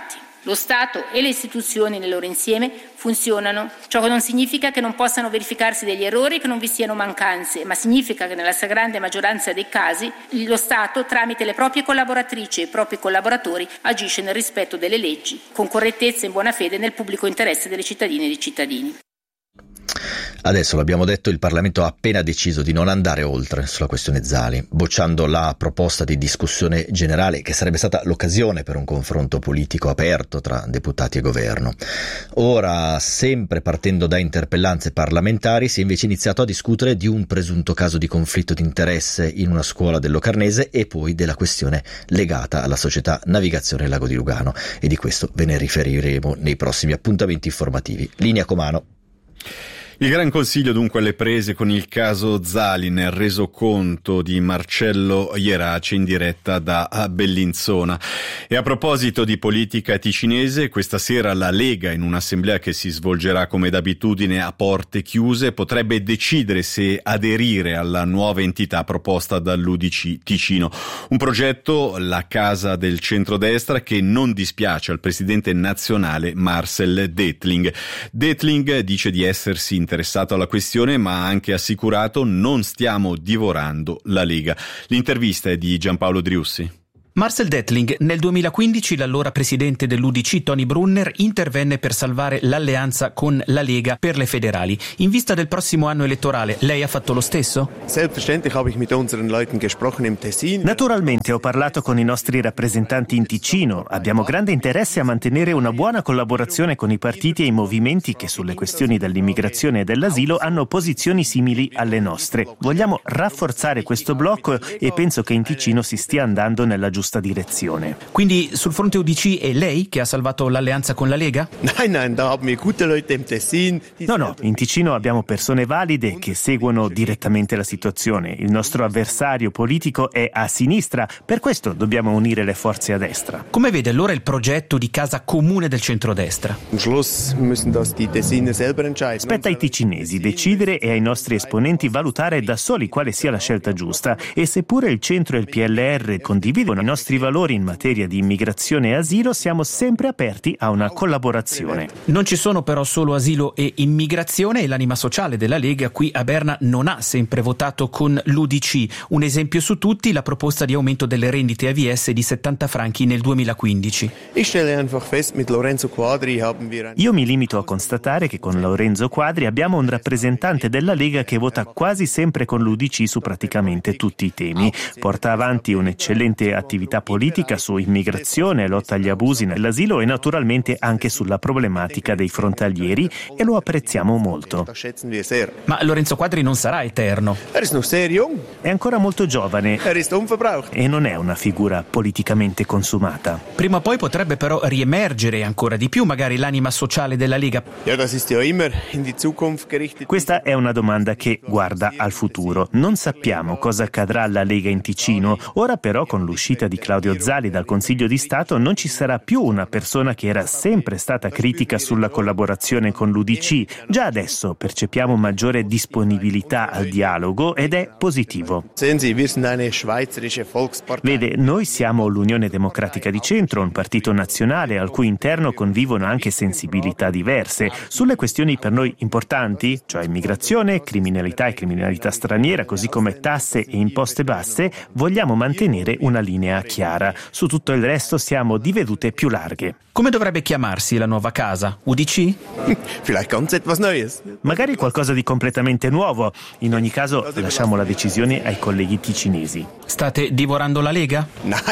Lo Stato e le istituzioni nel loro insieme funzionano. Ciò non significa che non possano verificarsi degli errori, che non vi siano mancanze, ma significa che nella stragrande maggioranza dei casi lo Stato, tramite le proprie collaboratrici e i propri collaboratori, agisce nel rispetto delle leggi, con correttezza e in buona fede nel pubblico interesse delle cittadine e dei cittadini. Adesso l'abbiamo detto, il Parlamento ha appena deciso di non andare oltre sulla questione Zali, bocciando la proposta di discussione generale che sarebbe stata l'occasione per un confronto politico aperto tra deputati e governo. Ora, sempre partendo da interpellanze parlamentari, si è invece iniziato a discutere di un presunto caso di conflitto di interesse in una scuola del Locarnese e poi della questione legata alla società Navigazione Lago di Lugano, e di questo ve ne riferiremo nei prossimi appuntamenti informativi. Linea Comano. Il Gran Consiglio dunque alle prese con il caso Zali, nel resoconto di Marcello Ierace in diretta da Bellinzona. E a proposito di politica ticinese, questa sera la Lega, in un'assemblea che si svolgerà come d'abitudine a porte chiuse, potrebbe decidere se aderire alla nuova entità proposta dall'U D C Ticino. Un progetto, la Casa del Centrodestra, che non dispiace al presidente nazionale Marcel Detling. Detling dice di essersi interessato alla questione, ma ha anche assicurato: non stiamo divorando la Lega. L'intervista è di Giampaolo Driussi. Marcel Detling, nel duemilaquindici l'allora presidente dell'U D C Tony Brunner intervenne per salvare l'alleanza con la Lega per le federali. In vista del prossimo anno elettorale, lei ha fatto lo stesso? Naturalmente ho parlato con i nostri rappresentanti in Ticino. Abbiamo grande interesse a mantenere una buona collaborazione con i partiti e i movimenti che sulle questioni dell'immigrazione e dell'asilo hanno posizioni simili alle nostre. Vogliamo rafforzare questo blocco e penso che in Ticino si stia andando nella giusta direzione. Quindi sul fronte U D C è lei che ha salvato l'alleanza con la Lega? No, no, in Ticino abbiamo persone valide che seguono direttamente la situazione. Il nostro avversario politico è a sinistra, per questo dobbiamo unire le forze a destra. Come vede allora il progetto di casa comune del centrodestra? Spetta ai ticinesi decidere e ai nostri esponenti valutare da soli quale sia la scelta giusta, e seppure il centro e il P L R condividono i nostri valori in materia di immigrazione e asilo, siamo sempre aperti a una collaborazione. Non ci sono però solo asilo e immigrazione, e l'anima sociale della Lega qui a Berna non ha sempre votato con l'U D C. Un esempio su tutti, la proposta di aumento delle rendite A V S di settanta franchi nel duemilaquindici. Io mi limito a constatare che con Lorenzo Quadri abbiamo un rappresentante della Lega che vota quasi sempre con l'U D C su praticamente tutti i temi. Porta avanti un'eccellente attività politica su immigrazione, lotta agli abusi nell'asilo e naturalmente anche sulla problematica dei frontalieri, e lo apprezziamo molto. Ma Lorenzo Quadri non sarà eterno. È ancora molto giovane e non è una figura politicamente consumata. Prima o poi potrebbe però riemergere ancora di più magari l'anima sociale della Lega. Questa è una domanda che guarda al futuro. Non sappiamo cosa accadrà alla Lega in Ticino. Ora però, con l'uscita di Claudio Zali dal Consiglio di Stato, non ci sarà più una persona che era sempre stata critica sulla collaborazione con l'U D C. Già adesso percepiamo maggiore disponibilità al dialogo ed è positivo. Vede, noi siamo l'Unione Democratica di Centro, un partito nazionale al cui interno convivono anche sensibilità diverse. Sulle questioni per noi importanti, cioè immigrazione, criminalità e criminalità straniera, così come tasse e imposte basse, vogliamo mantenere una linea chiara. Su tutto il resto siamo di vedute più larghe. Come dovrebbe chiamarsi la nuova casa? U D C? Magari qualcosa di completamente nuovo. In ogni caso lasciamo la decisione ai colleghi ticinesi. State divorando la Lega?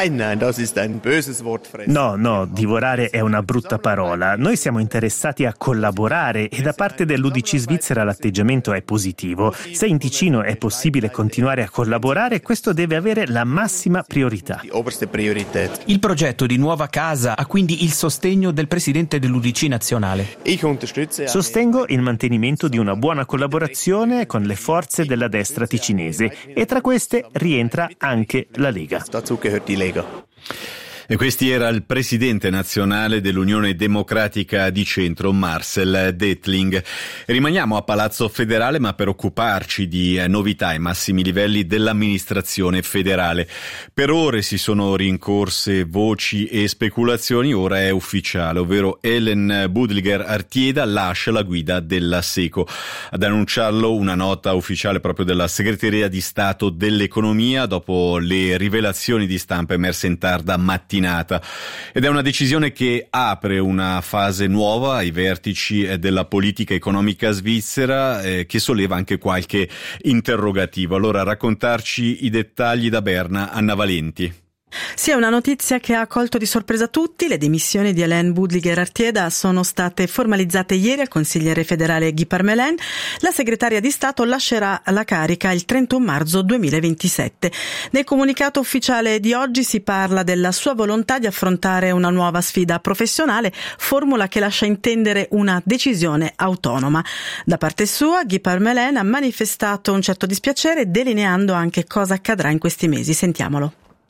No, no, divorare è una brutta parola. Noi siamo interessati a collaborare e da parte dell'U D C Svizzera l'atteggiamento è positivo. Se in Ticino è possibile continuare a collaborare, questo deve avere la massima priorità. Il progetto di nuova casa ha quindi il sostegno del presidente dell'U D C nazionale. Sostengo il mantenimento di una buona collaborazione con le forze della destra ticinese, e tra queste rientra anche la Lega. E questi era il presidente nazionale dell'Unione Democratica di Centro, Marcel Dettling. Rimaniamo a Palazzo Federale, ma per occuparci di novità ai massimi livelli dell'amministrazione federale. Per ore si sono rincorse voci e speculazioni, ora è ufficiale, ovvero Hélène Budliger-Artieda lascia la guida della SECO. Ad annunciarlo una nota ufficiale proprio della Segreteria di Stato dell'Economia dopo le rivelazioni di stampa emerse in tarda mattinata. Ed è una decisione che apre una fase nuova ai vertici della politica economica svizzera, eh, che solleva anche qualche interrogativo. Allora, a raccontarci i dettagli da Berna, Anna Valenti. Sì, è una notizia che ha colto di sorpresa tutti. Le dimissioni di Hélène Budliger-Artieda sono state formalizzate ieri al consigliere federale Guy Parmelin. La segretaria di Stato lascerà la carica il trentuno marzo duemilaventisette. Nel comunicato ufficiale di oggi si parla della sua volontà di affrontare una nuova sfida professionale, formula che lascia intendere una decisione autonoma. Da parte sua, Guy Parmelin ha manifestato un certo dispiacere, delineando anche cosa accadrà in questi mesi. Sentiamolo.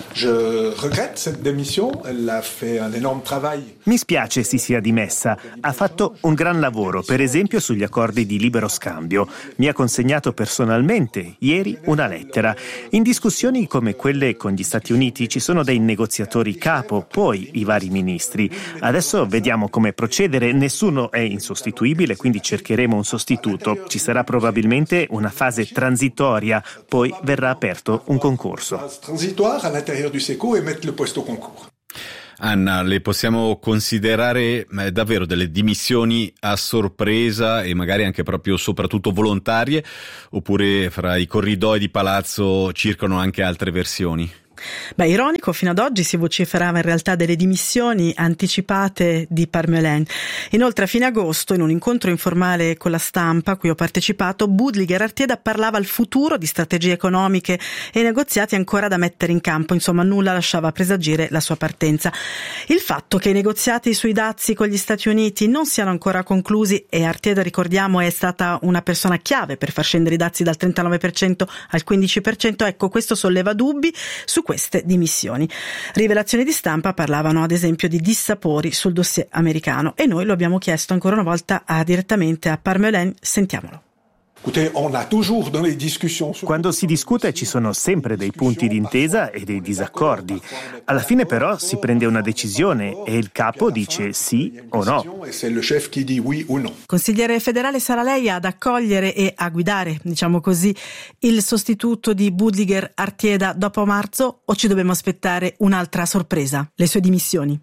Mi spiace si sia dimessa. Ha fatto un gran lavoro, per esempio sugli accordi di libero scambio. Mi ha consegnato personalmente ieri una lettera. In discussioni come quelle con gli Stati Uniti ci sono dei negoziatori capo, poi i vari ministri. Adesso vediamo come procedere. Nessuno è insostituibile, quindi cercheremo un sostituto. Ci sarà probabilmente una fase transitoria, poi verrà aperto un concorso. Du SECO e mettere il posto concorso. Anna, le possiamo considerare eh, davvero delle dimissioni a sorpresa e magari anche proprio soprattutto volontarie, oppure fra i corridoi di palazzo circolano anche altre versioni? Beh, ironico, fino ad oggi si vociferava in realtà delle dimissioni anticipate di Parmelin. Inoltre a fine agosto, in un incontro informale con la stampa a cui ho partecipato, Budliger-Artieda parlava al futuro di strategie economiche e negoziati ancora da mettere in campo. Insomma, nulla lasciava presagire la sua partenza. Il fatto che i negoziati sui dazi con gli Stati Uniti non siano ancora conclusi, e Artieda, ricordiamo, è stata una persona chiave per far scendere i dazi dal trentanove per cento al quindici per cento, ecco, questo solleva dubbi su queste dimissioni. Rivelazioni di stampa parlavano ad esempio di dissapori sul dossier americano, e noi lo abbiamo chiesto ancora una volta a, direttamente a Parmelin. Sentiamolo. Quando si discute ci sono sempre dei punti d'intesa e dei disaccordi. Alla fine però si prende una decisione e il capo dice sì o no. Consigliere federale, sarà lei ad accogliere e a guidare, diciamo così, il sostituto di Budliger-Artieda dopo marzo, o ci dobbiamo aspettare un'altra sorpresa, le sue dimissioni?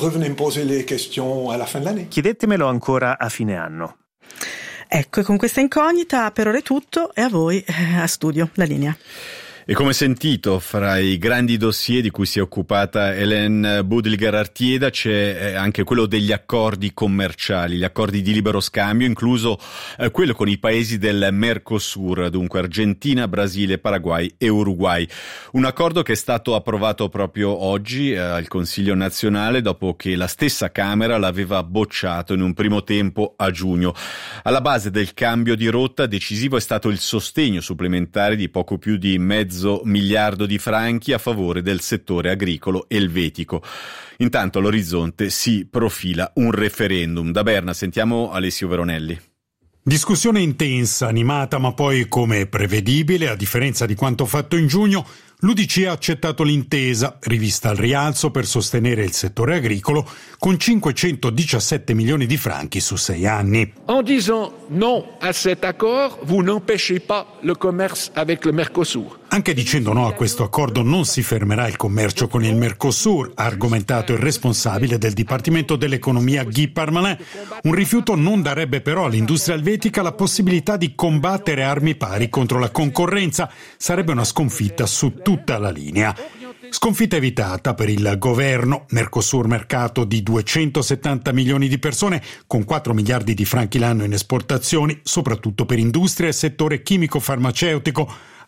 Chiedetemelo ancora a fine anno. Ecco, e con questa incognita per ora è tutto, e a voi a studio la linea. E come sentito, fra i grandi dossier di cui si è occupata Hélène Budliger-Artieda c'è anche quello degli accordi commerciali, gli accordi di libero scambio, incluso eh, quello con i paesi del Mercosur, dunque Argentina, Brasile, Paraguay e Uruguay. Un accordo che è stato approvato proprio oggi eh, al Consiglio nazionale, dopo che la stessa Camera l'aveva bocciato in un primo tempo a giugno. Alla base del cambio di rotta decisivo è stato il sostegno supplementare di poco più di mezzo miliardo di franchi a favore del settore agricolo elvetico. Intanto all'orizzonte si profila un referendum. Da Berna sentiamo Alessio Veronelli. Discussione intensa, animata, ma poi, come prevedibile, a differenza di quanto fatto in giugno, l'U D C ha accettato l'intesa, rivista al rialzo per sostenere il settore agricolo, con cinquecentodiciassette milioni di franchi su sei anni. En disant non à cet accord, vous n'empêchez pas le commerce avec le Mercosur. Anche dicendo no a questo accordo non si fermerà il commercio con il Mercosur, ha argomentato il responsabile del Dipartimento dell'Economia Guy Parmelin. Un rifiuto non darebbe però all'industria elvetica la possibilità di combattere a armi pari contro la concorrenza. Sarebbe una sconfitta su tutta la linea. Sconfitta evitata per il governo. Mercosur, mercato di duecentosettanta milioni di persone, con quattro miliardi di franchi l'anno in esportazioni, soprattutto per industria e settore chimico-farmaceutico.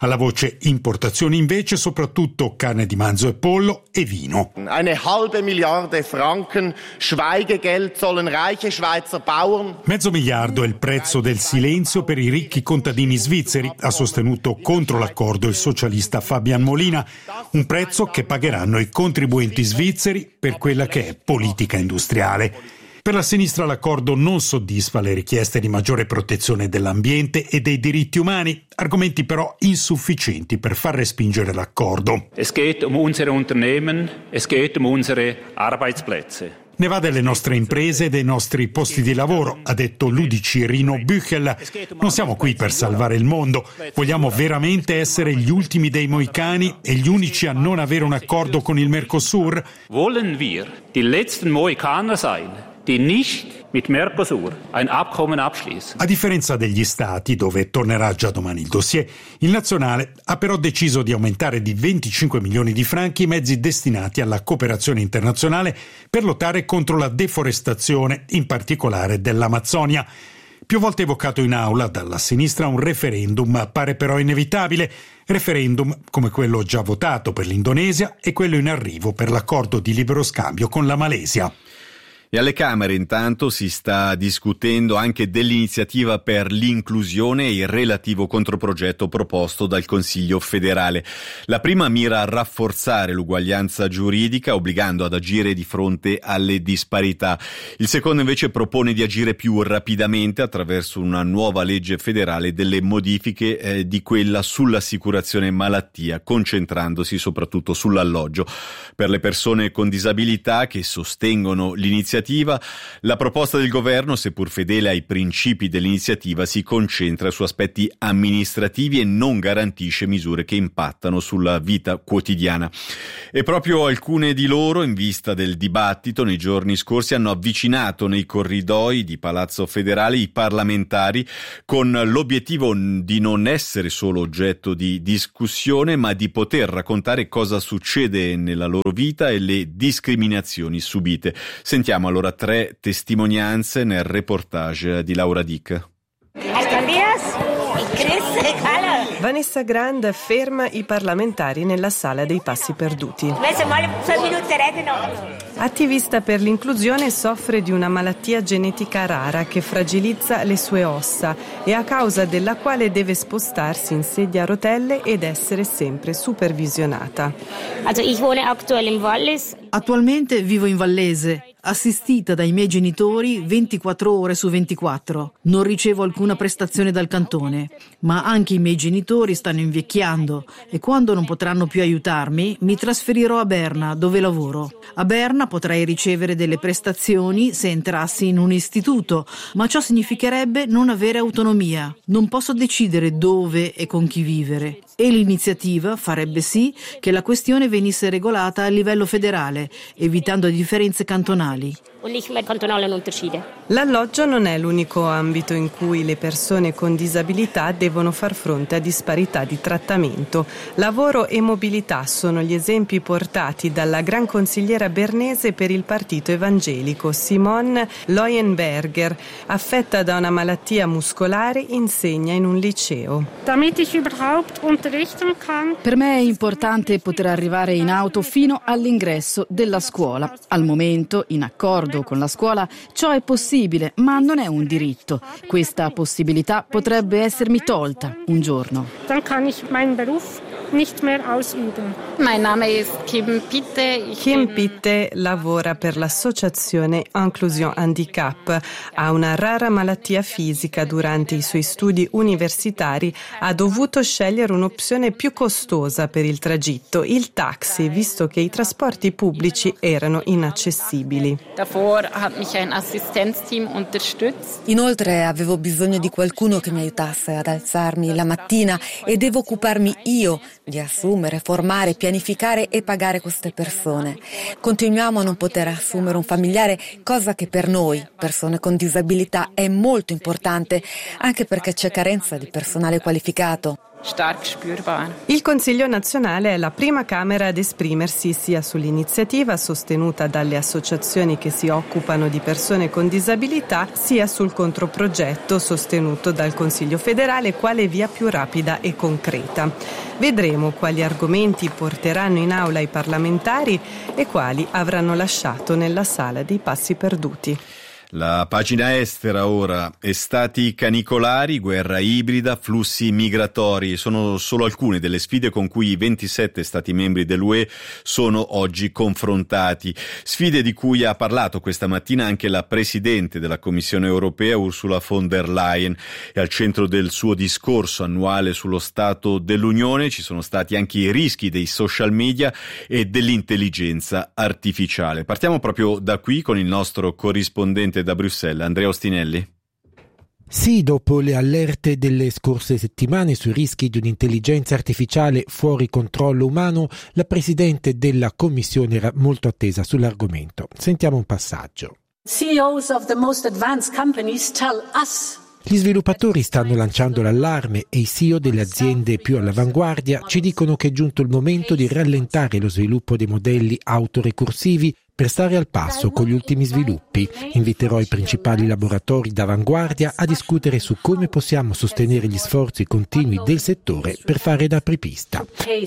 Alla voce importazioni invece soprattutto carne di manzo e pollo e vino. Eine halbe Milliarde Franken Schweigegeld sollen reiche Schweizer Bauern. Mezzo miliardo è il prezzo del silenzio per i ricchi contadini svizzeri, ha sostenuto contro l'accordo il socialista Fabian Molina, un prezzo che pagheranno i contribuenti svizzeri per quella che è politica industriale. Per la sinistra l'accordo non soddisfa le richieste di maggiore protezione dell'ambiente e dei diritti umani, argomenti però insufficienti per far respingere l'accordo. Es geht um unsere Unternehmen, es geht um unsere Arbeitsplätze. Ne va delle nostre imprese e dei nostri posti di lavoro, ha detto l'U D C Rino Büchel. Non siamo qui per salvare il mondo, vogliamo veramente essere gli ultimi dei mohicani e gli unici a non avere un accordo con il Mercosur? Wollen wir die letzten Mohikaner sein, die nicht mit Mercosur ein Abkommen abschließen? A differenza degli stati, dove tornerà già domani il dossier, il nazionale ha però deciso di aumentare di venticinque milioni di franchi i mezzi destinati alla cooperazione internazionale per lottare contro la deforestazione, in particolare dell'Amazzonia. Più volte evocato in aula dalla sinistra, un referendum pare però inevitabile. Referendum come quello già votato per l'Indonesia e quello in arrivo per l'accordo di libero scambio con la Malesia. E alle Camere intanto si sta discutendo anche dell'iniziativa per l'inclusione e il relativo controprogetto proposto dal Consiglio federale. La prima mira a rafforzare l'uguaglianza giuridica, obbligando ad agire di fronte alle disparità. Il secondo invece propone di agire più rapidamente attraverso una nuova legge federale delle modifiche eh, di quella sull'assicurazione malattia, concentrandosi soprattutto sull'alloggio. Per le persone con disabilità che sostengono l'iniziativa, la proposta del governo, seppur fedele ai principi dell'iniziativa, si concentra su aspetti amministrativi e non garantisce misure che impattano sulla vita quotidiana. E proprio alcune di loro, in vista del dibattito nei giorni scorsi, hanno avvicinato nei corridoi di Palazzo Federale i parlamentari con l'obiettivo di non essere solo oggetto di discussione, ma di poter raccontare cosa succede nella loro vita e le discriminazioni subite. Sentiamo allora tre testimonianze nel reportage di Laura Dick. Vanessa Grand ferma i parlamentari nella sala dei passi perduti. Attivista per l'inclusione, soffre di una malattia genetica rara che fragilizza le sue ossa e a causa della quale deve spostarsi in sedia a rotelle ed essere sempre supervisionata. Attualmente vivo in Vallese, assistita dai miei genitori ventiquattro ore su ventiquattro. Non ricevo alcuna prestazione dal cantone, ma anche i miei genitori stanno invecchiando e quando non potranno più aiutarmi mi trasferirò a Berna, dove lavoro. A Berna potrei ricevere delle prestazioni se entrassi in un istituto, ma ciò significherebbe non avere autonomia. Non posso decidere dove e con chi vivere. E l'iniziativa farebbe sì che la questione venisse regolata a livello federale, evitando differenze cantonali. L'alloggio non è l'unico ambito in cui le persone con disabilità devono far fronte a disparità di trattamento. Lavoro e mobilità sono gli esempi portati dalla gran consigliera bernese per il partito evangelico Simone Leuenberger. Affetta da una malattia muscolare, insegna in un liceo. Per me è importante poter arrivare in auto fino all'ingresso della scuola. Al momento, in accordo con la scuola, ciò è possibile, ma non è un diritto. Questa possibilità potrebbe essermi tolta un giorno. Kim Pitte lavora per l'associazione Inclusion Handicap. Ha una rara malattia fisica. Durante i suoi studi universitari ha dovuto scegliere un'opzione più costosa per il tragitto, il taxi, visto che i trasporti pubblici erano inaccessibili. Inoltre avevo bisogno di qualcuno che mi aiutasse ad alzarmi la mattina e devo occuparmi io di assumere, formare, pianificare e pagare queste persone. Continuiamo a non poter assumere un familiare, cosa che per noi, persone con disabilità, è molto importante, anche perché c'è carenza di personale qualificato. Il Consiglio nazionale è la prima Camera ad esprimersi sia sull'iniziativa sostenuta dalle associazioni che si occupano di persone con disabilità, sia sul controprogetto sostenuto dal Consiglio federale quale via più rapida e concreta. Vedremo quali argomenti porteranno in aula i parlamentari e quali avranno lasciato nella sala dei passi perduti. La pagina estera ora, estati canicolari, guerra ibrida, flussi migratori, sono solo alcune delle sfide con cui i ventisette stati membri dell'U E sono oggi confrontati. Sfide di cui ha parlato questa mattina anche la Presidente della Commissione Europea Ursula von der Leyen, e al centro del suo discorso annuale sullo Stato dell'Unione ci sono stati anche i rischi dei social media e dell'intelligenza artificiale. Partiamo proprio da qui con il nostro corrispondente da Bruxelles, Andrea Ostinelli. Sì, dopo le allerte delle scorse settimane sui rischi di un'intelligenza artificiale fuori controllo umano, la Presidente della Commissione era molto attesa sull'argomento. Sentiamo un passaggio. C E Os of the most advanced companies tell us Gli sviluppatori stanno lanciando l'allarme e i C E O delle aziende più all'avanguardia ci dicono che è giunto il momento di rallentare lo sviluppo dei modelli autorecursivi per stare al passo con gli ultimi sviluppi. Inviterò i principali laboratori d'avanguardia a discutere su come possiamo sostenere gli sforzi continui del settore per fare da apripista.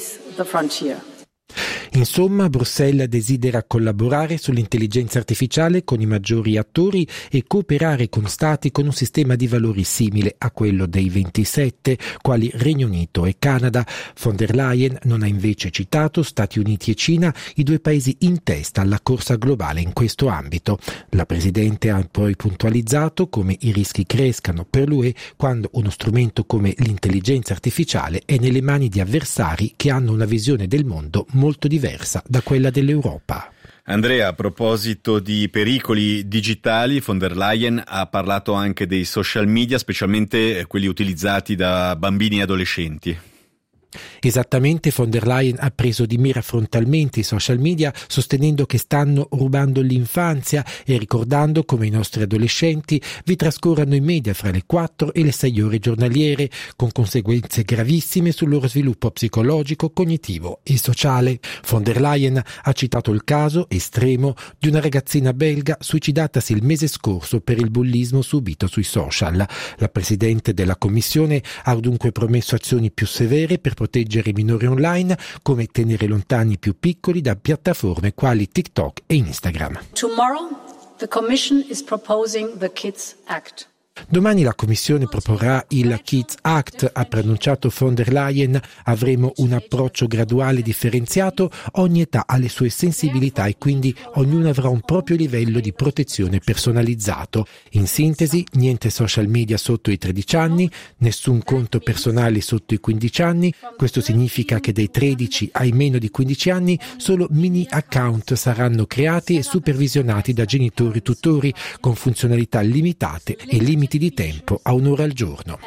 Insomma, Bruxelles desidera collaborare sull'intelligenza artificiale con i maggiori attori e cooperare con stati con un sistema di valori simile a quello dei ventisette, quali Regno Unito e Canada. Von der Leyen non ha invece citato Stati Uniti e Cina, i due paesi in testa alla corsa globale in questo ambito. La Presidente ha poi puntualizzato come i rischi crescano per l'U E quando uno strumento come l'intelligenza artificiale è nelle mani di avversari che hanno una visione del mondo molto diversa da quella dell'Europa. Andrea, a proposito di pericoli digitali, von der Leyen ha parlato anche dei social media, specialmente quelli utilizzati da bambini e adolescenti. Esattamente, von der Leyen ha preso di mira frontalmente i social media, sostenendo che stanno rubando l'infanzia e ricordando come i nostri adolescenti vi trascorrano in media fra le quattro e le sei ore giornaliere, con conseguenze gravissime sul loro sviluppo psicologico, cognitivo e sociale. Von der Leyen ha citato il caso estremo di una ragazzina belga suicidatasi il mese scorso per il bullismo subito sui social. La Presidente della Commissione ha dunque promesso azioni più severe per proteggere i minori online, come tenere lontani i più piccoli da piattaforme quali TikTok e Instagram. Tomorrow, the Commission is proposing the Kids Act. Domani la Commissione proporrà il Kids Act, ha pronunciato von der Leyen. Avremo un approccio graduale differenziato, ogni età ha le sue sensibilità e quindi ognuno avrà un proprio livello di protezione personalizzato. In sintesi, niente social media sotto i tredici anni, nessun conto personale sotto i quindici anni. Questo significa che dai tredici ai meno di quindici anni solo mini account saranno creati e supervisionati da genitori tutori con funzionalità limitate e limiti di tempo a un'ora al giorno.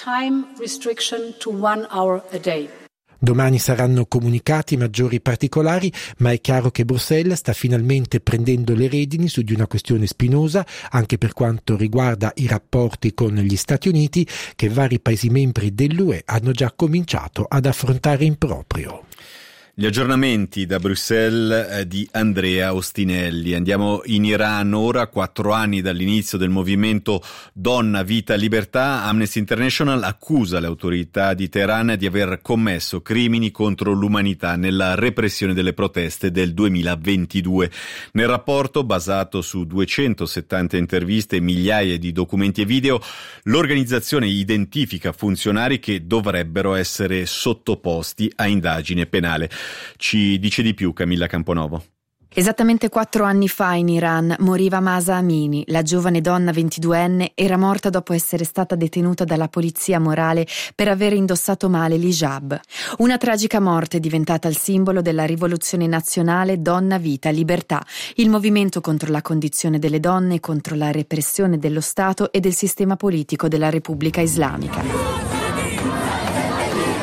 Domani saranno comunicati maggiori particolari, ma è chiaro che Bruxelles sta finalmente prendendo le redini su di una questione spinosa, anche per quanto riguarda i rapporti con gli Stati Uniti, che vari Paesi membri dell'U E hanno già cominciato ad affrontare in proprio. Gli aggiornamenti da Bruxelles di Andrea Ostinelli. Andiamo in Iran ora, quattro anni dall'inizio del movimento Donna, Vita, Libertà. Amnesty International accusa le autorità di Teheran di aver commesso crimini contro l'umanità nella repressione delle proteste del duemilaventidue. Nel rapporto, basato su duecentosettanta interviste e migliaia di documenti e video, l'organizzazione identifica funzionari che dovrebbero essere sottoposti a indagine penale. Ci dice di più Camilla Camponovo. Esattamente quattro anni fa in Iran moriva Mahsa Amini, la giovane donna ventiduenne era morta dopo essere stata detenuta dalla polizia morale per aver indossato male l'hijab. Una tragica morte diventata il simbolo della rivoluzione nazionale Donna, Vita, Libertà, il movimento contro la condizione delle donne, contro la repressione dello Stato e del sistema politico della Repubblica Islamica.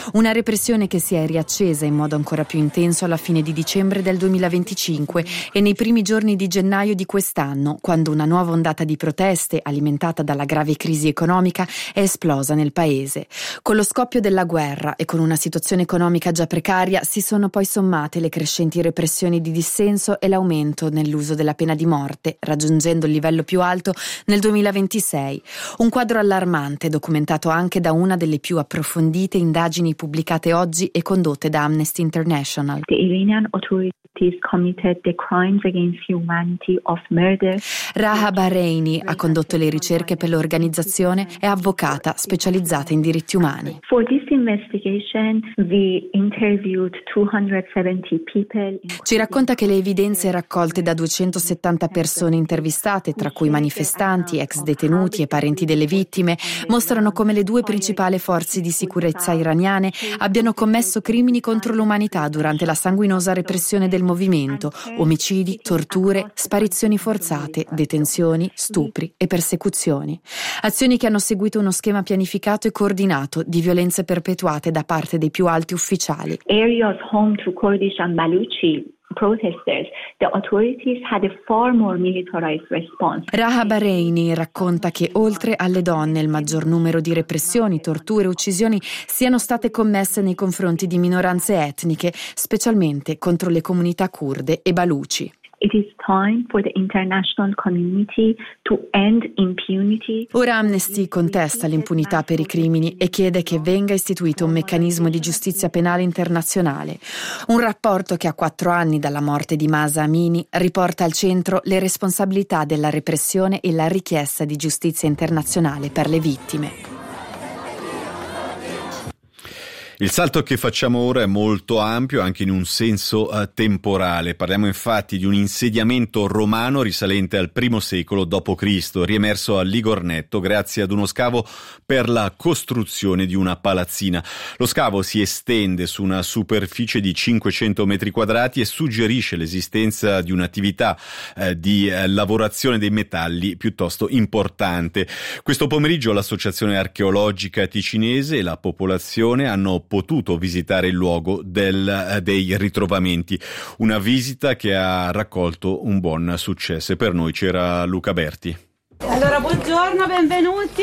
Una repressione che si è riaccesa in modo ancora più intenso alla fine di dicembre del duemilaventicinque e nei primi giorni di gennaio di quest'anno, quando una nuova ondata di proteste, alimentata dalla grave crisi economica, è esplosa nel paese. Con lo scoppio della guerra e con una situazione economica già precaria si sono poi sommate le crescenti repressioni di dissenso e l'aumento nell'uso della pena di morte, raggiungendo il livello più alto nel duemilaventisei. Un quadro allarmante documentato anche da una delle più approfondite indagini pubblicate oggi e condotte da Amnesty International. The Iranian authorities committed the crimes against humanity of murder. Raha Bahreini ha condotto le ricerche per l'organizzazione, è avvocata specializzata in diritti umani. For this investigation, we interviewed duecentosettanta people. Ci racconta che le evidenze raccolte da duecentosettanta persone intervistate, tra cui manifestanti, ex detenuti e parenti delle vittime, mostrano come le due principali forze di sicurezza iraniane abbiano commesso crimini contro l'umanità durante la sanguinosa repressione del movimento: omicidi, torture, sparizioni forzate, detenzioni, stupri e persecuzioni. Azioni che hanno seguito uno schema pianificato e coordinato di violenze perpetuate da parte dei più alti ufficiali. Areas home to Kurdish and Baluchi protesters, the authorities had a far more militarized response. Raha Bahreini racconta che oltre alle donne il maggior numero di repressioni, torture e uccisioni siano state commesse nei confronti di minoranze etniche, specialmente contro le comunità curde e baluci. It is time for the international community to end impunity. Ora Amnesty contesta l'impunità per i crimini e chiede che venga istituito un meccanismo di giustizia penale internazionale. Un rapporto che a quattro anni dalla morte di Mahsa Amini riporta al centro le responsabilità della repressione e la richiesta di giustizia internazionale per le vittime. Il salto che facciamo ora è molto ampio anche in un senso uh, temporale. Parliamo infatti di un insediamento romano risalente al primo secolo dopo Cristo, riemerso a Ligornetto grazie ad uno scavo per la costruzione di una palazzina. Lo scavo si estende su una superficie di cinquecento metri quadrati e suggerisce l'esistenza di un'attività eh, di eh, lavorazione dei metalli piuttosto importante. Questo pomeriggio l'Associazione Archeologica Ticinese e la popolazione hanno potuto visitare il luogo del, dei ritrovamenti, una visita che ha raccolto un buon successo. E per noi c'era Luca Berti. Allora, buongiorno, benvenuti.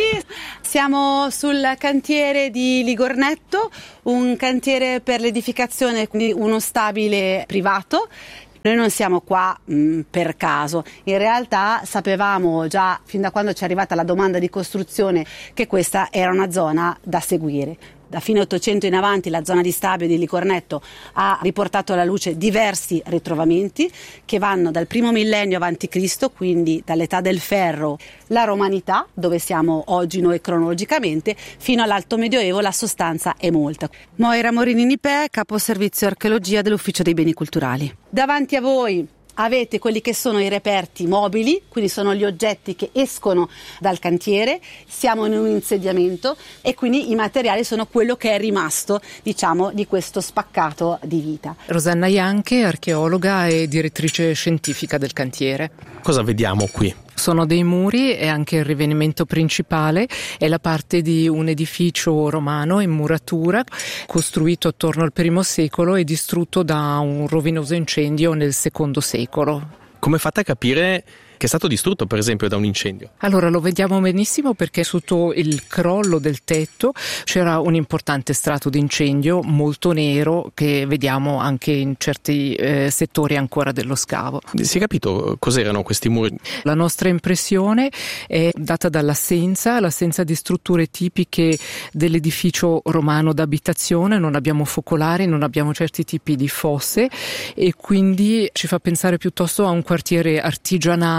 Siamo sul cantiere di Ligornetto, un cantiere per l'edificazione di uno stabile privato. Noi non siamo qua mh, per caso, in realtà sapevamo già fin da quando ci è arrivata la domanda di costruzione che questa era una zona da seguire. Da fine Ottocento in avanti la zona di Stabio di Ligornetto ha riportato alla luce diversi ritrovamenti che vanno dal primo millennio avanti Cristo, quindi dall'età del ferro, la romanità, dove siamo oggi noi cronologicamente, fino all'alto medioevo. La sostanza è molta. Moira Morini Nipè, capo servizio archeologia dell'Ufficio dei Beni Culturali. Davanti a voi avete quelli che sono i reperti mobili, quindi sono gli oggetti che escono dal cantiere. Siamo in un insediamento e quindi i materiali sono quello che è rimasto, diciamo, di questo spaccato di vita. Rosanna Ianche, archeologa e direttrice scientifica del cantiere. Cosa vediamo qui? Sono dei muri e anche il rivenimento principale è la parte di un edificio romano in muratura costruito attorno al primo secolo e distrutto da un rovinoso incendio nel secondo secolo. Come fate a capire che è stato distrutto, per esempio, da un incendio? Allora, lo vediamo benissimo perché sotto il crollo del tetto c'era un importante strato di incendio molto nero che vediamo anche in certi eh, settori ancora dello scavo. Si è capito cos'erano questi muri? La nostra impressione è data dall'assenza, l'assenza di strutture tipiche dell'edificio romano d'abitazione. Non abbiamo focolari, non abbiamo certi tipi di fosse e quindi ci fa pensare piuttosto a un quartiere artigianale,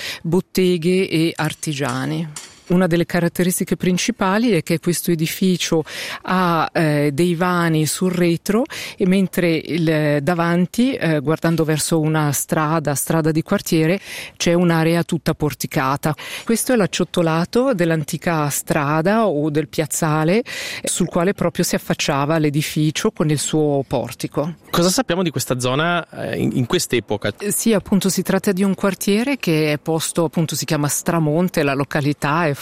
botteghe e artigiani. Una delle caratteristiche principali è che questo edificio ha eh, dei vani sul retro e mentre il, davanti, eh, guardando verso una strada, strada di quartiere, c'è un'area tutta porticata. Questo è l'acciottolato dell'antica strada o del piazzale sul quale proprio si affacciava l'edificio con il suo portico. Cosa sappiamo di questa zona eh, in, in quest'epoca? Sì, appunto si tratta di un quartiere che è posto, appunto si chiama Stramonte, la località è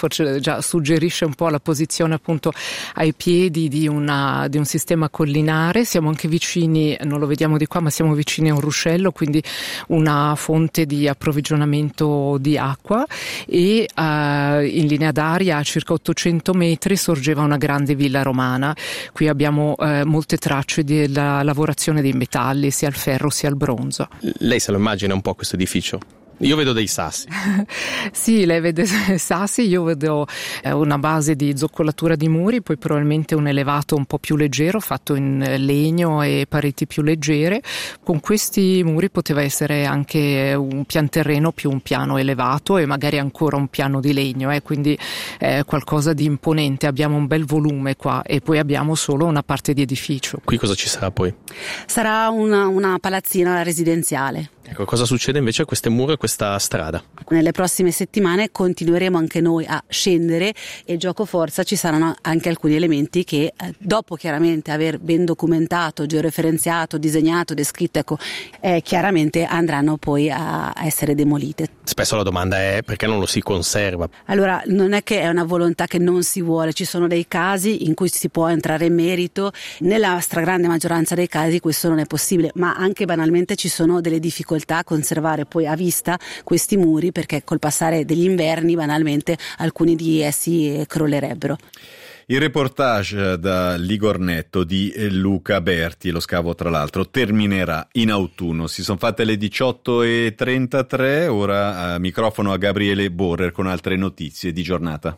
forse già suggerisce un po' la posizione appunto ai piedi di, una, di un sistema collinare. Siamo anche vicini, non lo vediamo di qua, ma siamo vicini a un ruscello, quindi una fonte di approvvigionamento di acqua, e uh, in linea d'aria a circa ottocento metri sorgeva una grande villa romana. Qui abbiamo uh, molte tracce della lavorazione dei metalli, sia il ferro sia il bronzo. Lei se lo immagina un po' questo edificio? Io vedo dei sassi. Sì, lei vede sassi, io vedo una base di zoccolatura di muri, poi probabilmente un elevato un po' più leggero fatto in legno e pareti più leggere. Con questi muri poteva essere anche un pianterreno più un piano elevato e magari ancora un piano di legno, eh, quindi eh, qualcosa di imponente. Abbiamo un bel volume qua e poi abbiamo solo una parte di edificio. Qui cosa ci sarà poi? Sarà una, una palazzina residenziale. Ecco, cosa succede invece a queste mura e questa strada? Nelle prossime settimane continueremo anche noi a scendere e gioco forza ci saranno anche alcuni elementi che eh, dopo chiaramente aver ben documentato, georeferenziato, disegnato, descritto, ecco, eh, chiaramente andranno poi a, a essere demolite. Spesso la domanda è perché non lo si conserva? Allora, non è che è una volontà che non si vuole, ci sono dei casi in cui si può entrare in merito, nella stragrande maggioranza dei casi questo non è possibile, ma anche banalmente ci sono delle difficoltà a conservare poi a vista questi muri, perché col passare degli inverni banalmente alcuni di essi crollerebbero. Il reportage da Ligornetto di Luca Berti, lo scavo tra l'altro terminerà in autunno. Si sono fatte le diciotto e trentatré, ora microfono a Gabriele Borrer con altre notizie di giornata.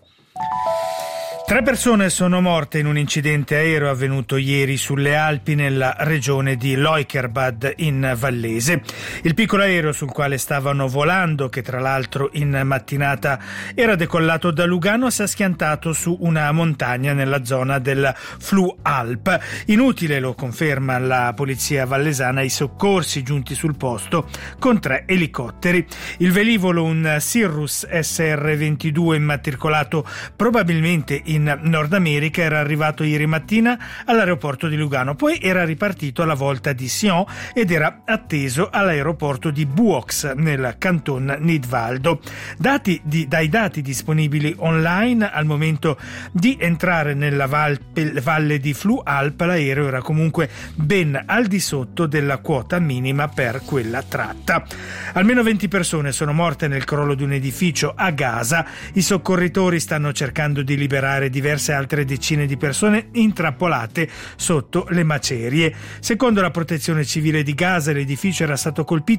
Tre persone sono morte in un incidente aereo avvenuto ieri sulle Alpi nella regione di Leukerbad in Vallese. Il piccolo aereo sul quale stavano volando, che tra l'altro in mattinata era decollato da Lugano, si è schiantato su una montagna nella zona del Flualp. Inutile, lo conferma la polizia vallesana, i soccorsi giunti sul posto con tre elicotteri. Il velivolo, un Cirrus S R ventidue immatricolato probabilmente in in Nord America, era arrivato ieri mattina all'aeroporto di Lugano, poi era ripartito alla volta di Sion ed era atteso all'aeroporto di Buox nel canton Nidwaldo. Dati di, dai dati disponibili online, al momento di entrare nella val, valle di Flualp l'aereo era comunque ben al di sotto della quota minima per quella tratta. Almeno venti persone sono morte nel crollo di un edificio a Gaza. I soccorritori stanno cercando di liberare diverse altre decine di persone intrappolate sotto le macerie. Secondo la protezione civile di Gaza, l'edificio era stato colpito